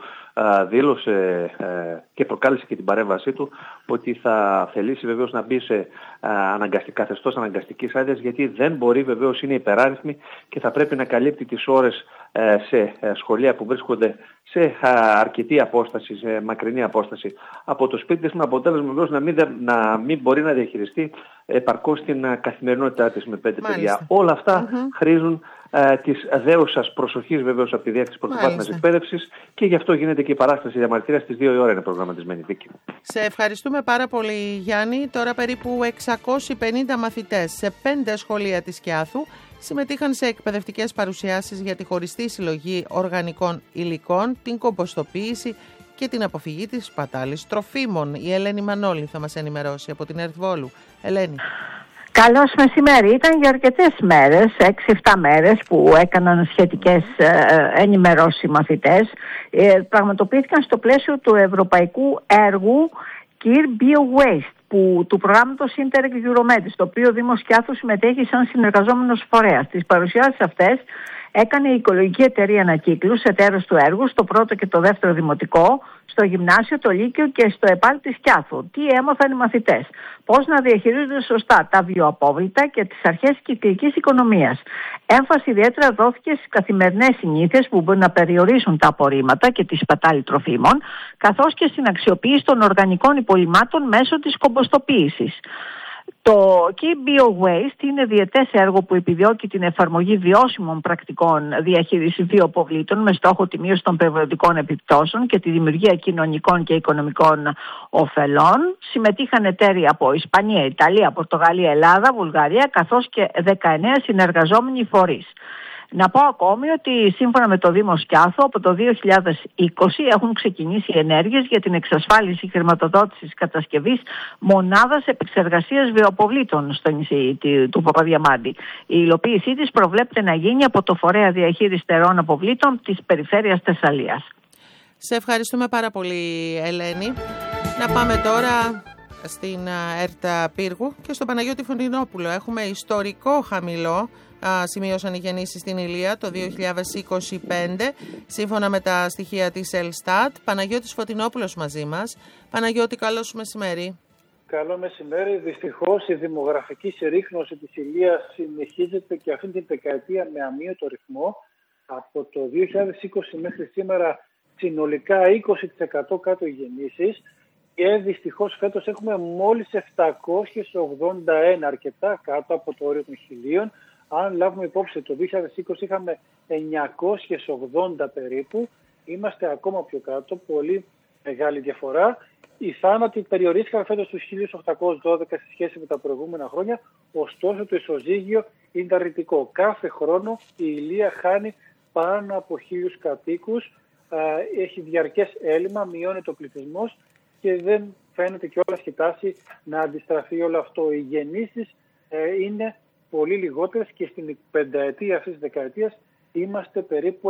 δήλωσε και προκάλεσε και την παρέμβασή του ότι θα θελήσει βεβαίως να μπει σε καθεστώς αναγκαστικής άδειας, γιατί δεν μπορεί, βεβαίως είναι υπεράριθμη και θα πρέπει να καλύπτει τις ώρες σε σχολεία που βρίσκονται σε αρκετή απόσταση, σε μακρινή απόσταση από το σπίτι της, με αποτέλεσμα βεβαίως να μην μπορεί να διαχειριστεί επαρκώς την καθημερινότητά της με 5 παιδιά. Όλα αυτά χρήζουν της δέουσας προσοχής βεβαίως από τη Διεύθυνση Πρωτοβάθμιας Εκπαίδευσης, και γι' αυτό γίνεται και η παράσταση διαμαρτυρίας στις 2 η ώρα είναι προγραμματισμένη, Βίκη. Σε ευχαριστούμε πάρα πολύ, Γιάννη. Τώρα περίπου 650 μαθητές σε 5 σχολεία της Κιάθου συμμετείχαν σε εκπαιδευτικές παρουσιάσεις για τη χωριστή συλλογή οργανικών υλικών, την κομποστοποίηση και την αποφυγή της σπατάλης τροφίμων. Η Ελένη Μανώλη θα μας ενημερώσει από την ΕΡΤ Βόλου. Ελένη. Καλώς μεσημέρι. Ήταν για αρκετές μέρες, 6-7 μέρες που έκαναν σχετικές ενημερώσεις οι μαθητές. Πραγματοποιήθηκαν στο πλαίσιο του ευρωπαϊκού έργου Kir Bio Waste, του προγράμματος Interreg Euromed, στο οποίο ο Δήμος Κιάθου συμμετέχει σαν συνεργαζόμενος φορέας. Τις παρουσιάσεις αυτές έκανε η Οικολογική Εταιρεία Ανακύκλους, εταίρος του έργου, στο πρώτο και το δεύτερο δημοτικό, στο γυμνάσιο, το λύκειο και στο ΕΠΑΛ της Κιάθου. Τι έμαθαν οι μαθητές? Πώς να διαχειρίζονται σωστά τα βιοαπόβλητα και τις αρχές κυκλικής οικονομίας. Έμφαση ιδιαίτερα δόθηκε στις καθημερινές συνήθειες που μπορούν να περιορίσουν τα απορρίμματα και τη σπατάλη τροφίμων, καθώς και στην αξιοποίηση των οργανικών υπολειμμάτων μέσω της κομποστοποίησης. Το Key Bio Waste είναι διετές έργο που επιδιώκει την εφαρμογή βιώσιμων πρακτικών διαχείρισης βιοαποβλήτων με στόχο τη μείωση των περιβαλλοντικών επιπτώσεων και τη δημιουργία κοινωνικών και οικονομικών ωφελών. Συμμετείχαν εταίροι από Ισπανία, Ιταλία, Πορτογαλία, Ελλάδα, Βουλγαρία, καθώς και 19 συνεργαζόμενοι φορείς. Να πω ακόμη ότι σύμφωνα με το Δήμο Κιάθου από το 2020 έχουν ξεκινήσει ενέργειες για την εξασφάλιση χρηματοδότησης κατασκευής μονάδας επεξεργασίας βιοαποβλήτων στο νησί του Παπαδιαμάντη. Η υλοποίησή της προβλέπεται να γίνει από το Φορέα Διαχείρισης Στερεών Αποβλήτων της Περιφέρειας Θεσσαλίας. Σε ευχαριστούμε πάρα πολύ, Ελένη. Να πάμε τώρα στην ΕΡΤ Πύργου και στον Παναγιώτη Φωτεινόπουλο. Έχουμε ιστορικό χαμηλό. Σημείωσαν οι γεννήσεις στην Ηλία το 2025, σύμφωνα με τα στοιχεία της Ελστάτ. Παναγιώτης Φωτεινόπουλος μαζί μας. Παναγιώτη, καλό σου μεσημέρι. Καλό μεσημέρι. Δυστυχώς η δημογραφική συρρίκνωση της Ηλίας συνεχίζεται και αυτή την δεκαετία με αμύωτο ρυθμό. Από το 2020 μέχρι σήμερα συνολικά 20% κάτω οι γεννήσεις, και δυστυχώς φέτος έχουμε μόλις 781, αρκετά κάτω από το όριο των 1000. Αν λάβουμε υπόψη το 2020 είχαμε 980 περίπου, είμαστε ακόμα πιο κάτω, πολύ μεγάλη διαφορά. Οι θάνατοι περιορίστηκαν φέτος στους 1.812 σε σχέση με τα προηγούμενα χρόνια, ωστόσο το ισοζύγιο είναι αρνητικό. Κάθε χρόνο η Ηλεία χάνει πάνω από 1.000 κατοίκους, έχει διαρκές έλλειμμα, μειώνεται ο πληθυσμός και δεν φαίνεται κιόλας η τάση να αντιστραφεί όλο αυτό. Οι γεννήσεις είναι πολύ λιγότερες και στην πενταετία αυτής της δεκαετίας είμαστε περίπου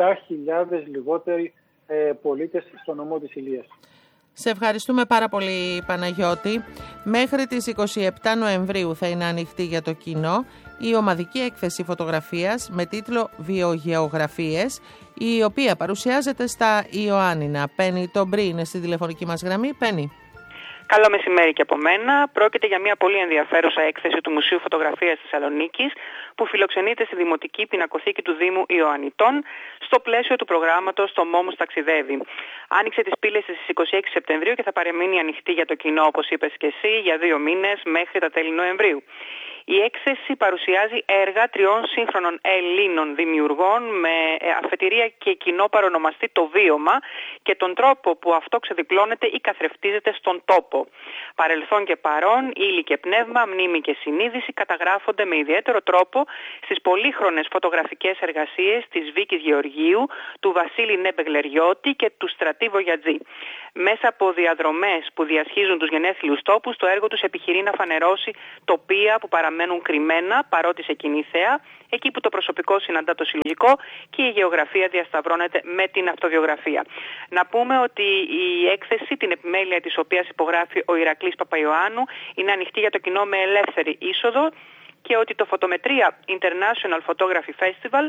7.000 λιγότεροι πολίτες στο νομό της Ηλείας. Σε ευχαριστούμε πάρα πολύ, Παναγιώτη. Μέχρι τις 27 Νοεμβρίου θα είναι ανοιχτή για το κοινό η ομαδική έκθεση φωτογραφίας με τίτλο «Βιογεωγραφίες», η οποία παρουσιάζεται στα Ιωάννινα. Πέννη Τομπρή είναι στη τηλεφωνική μας γραμμή. Πέννη. Καλό μεσημέρι και από μένα. Πρόκειται για μια πολύ ενδιαφέρουσα έκθεση του Μουσείου Φωτογραφίας Θεσσαλονίκης που φιλοξενείται στη Δημοτική Πινακοθήκη του Δήμου Ιωαννιτών στο πλαίσιο του προγράμματος «Το Μόμος ταξιδεύει». Άνοιξε τις πύλες στις 26 Σεπτεμβρίου και θα παραμείνει ανοιχτή για το κοινό, όπως είπες και εσύ, για 2 μήνες μέχρι τα τέλη Νοεμβρίου. Η έκθεση παρουσιάζει έργα 3 σύγχρονων Ελλήνων δημιουργών με αφετηρία και κοινό παρονομαστή το βίωμα και τον τρόπο που αυτό ξεδιπλώνεται ή καθρεφτίζεται στον τόπο. Παρελθόν και παρόν, ύλη και πνεύμα, μνήμη και συνείδηση καταγράφονται με ιδιαίτερο τρόπο στις πολύχρονες φωτογραφικές εργασίες της Βίκης Γεωργίου, του Βασίλη Νεμπεγλεριώτη και του Στρατή Βογιατζή. Μέσα από διαδρομές που διασχίζουν τους γενέθλιους τόπους, το έργο τους επιχειρεί να φανερώσει τοπία που παραμένουν κρυμμένα παρότι σε κοινή θέα, εκεί που το προσωπικό συναντά το συλλογικό και η γεωγραφία διασταυρώνεται με την αυτοβιογραφία. Να πούμε ότι η έκθεση, την επιμέλεια της οποίας υπογράφει ο Ηρακλής Παπαϊωάννου, είναι ανοιχτή για το κοινό με ελεύθερη είσοδο και ότι το Φωτομετρία International Photography Festival,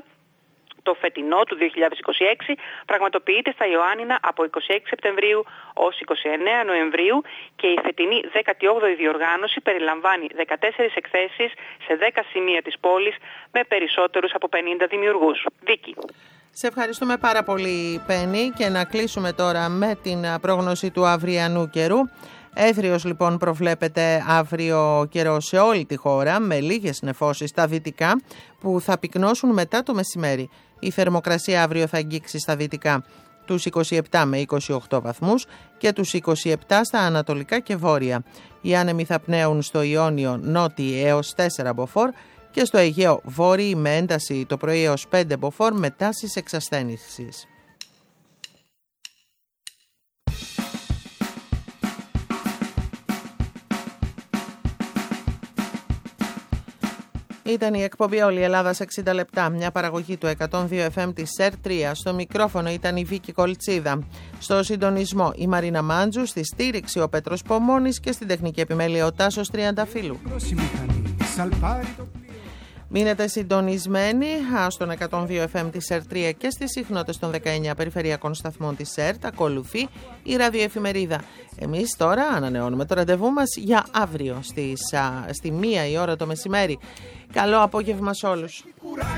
το φετινό του 2026, πραγματοποιείται στα Ιωάννινα από 26 Σεπτεμβρίου ως 29 Νοεμβρίου και η φετινή 18η διοργάνωση περιλαμβάνει 14 εκθέσεις σε 10 σημεία της πόλης με περισσότερους από 50 δημιουργούς. Βίκη. Σε ευχαριστούμε πάρα πολύ, Πέννη, και να κλείσουμε τώρα με την πρόγνωση του αυριανού καιρού. Έθριος λοιπόν προβλέπεται αύριο καιρό σε όλη τη χώρα με λίγες νεφώσεις στα δυτικά που θα πυκνώσουν μετά το μεσημέρι. Η θερμοκρασία αύριο θα αγγίξει στα δυτικά τους 27 με 28 βαθμούς και τους 27 στα ανατολικά και βόρεια. Οι άνεμοι θα πνέουν στο Ιόνιο νότιοι έως 4 μποφόρ και στο Αιγαίο βόρειοι με ένταση το πρωί έως 5 μποφόρ με τάσεις εξασθένησης. Ήταν η εκπομπή «Όλη η Ελλάδα σε 60 λεπτά», μια παραγωγή του 102 FM της ΣΕΡ3. Στο μικρόφωνο ήταν η Βίκη Κολτσίδα. Στο συντονισμό η Μαρίνα Μάντζου, στη στήριξη ο Πέτρος Πομώνης και στην τεχνική επιμέλεια ο Τάσος Τριανταφύλου. Μείνετε συντονισμένοι στον 102 FM της ΣΕΡ3 και στις συχνότητες των 19 περιφερειακών σταθμών της ΣΕΡΤ. Ακολουθεί η ραδιοεφημερίδα. Εμείς τώρα ανανεώνουμε το ραντεβού μας για αύριο στη 1 η ώρα το μεσημέρι. Καλό απόγευμα σε όλους.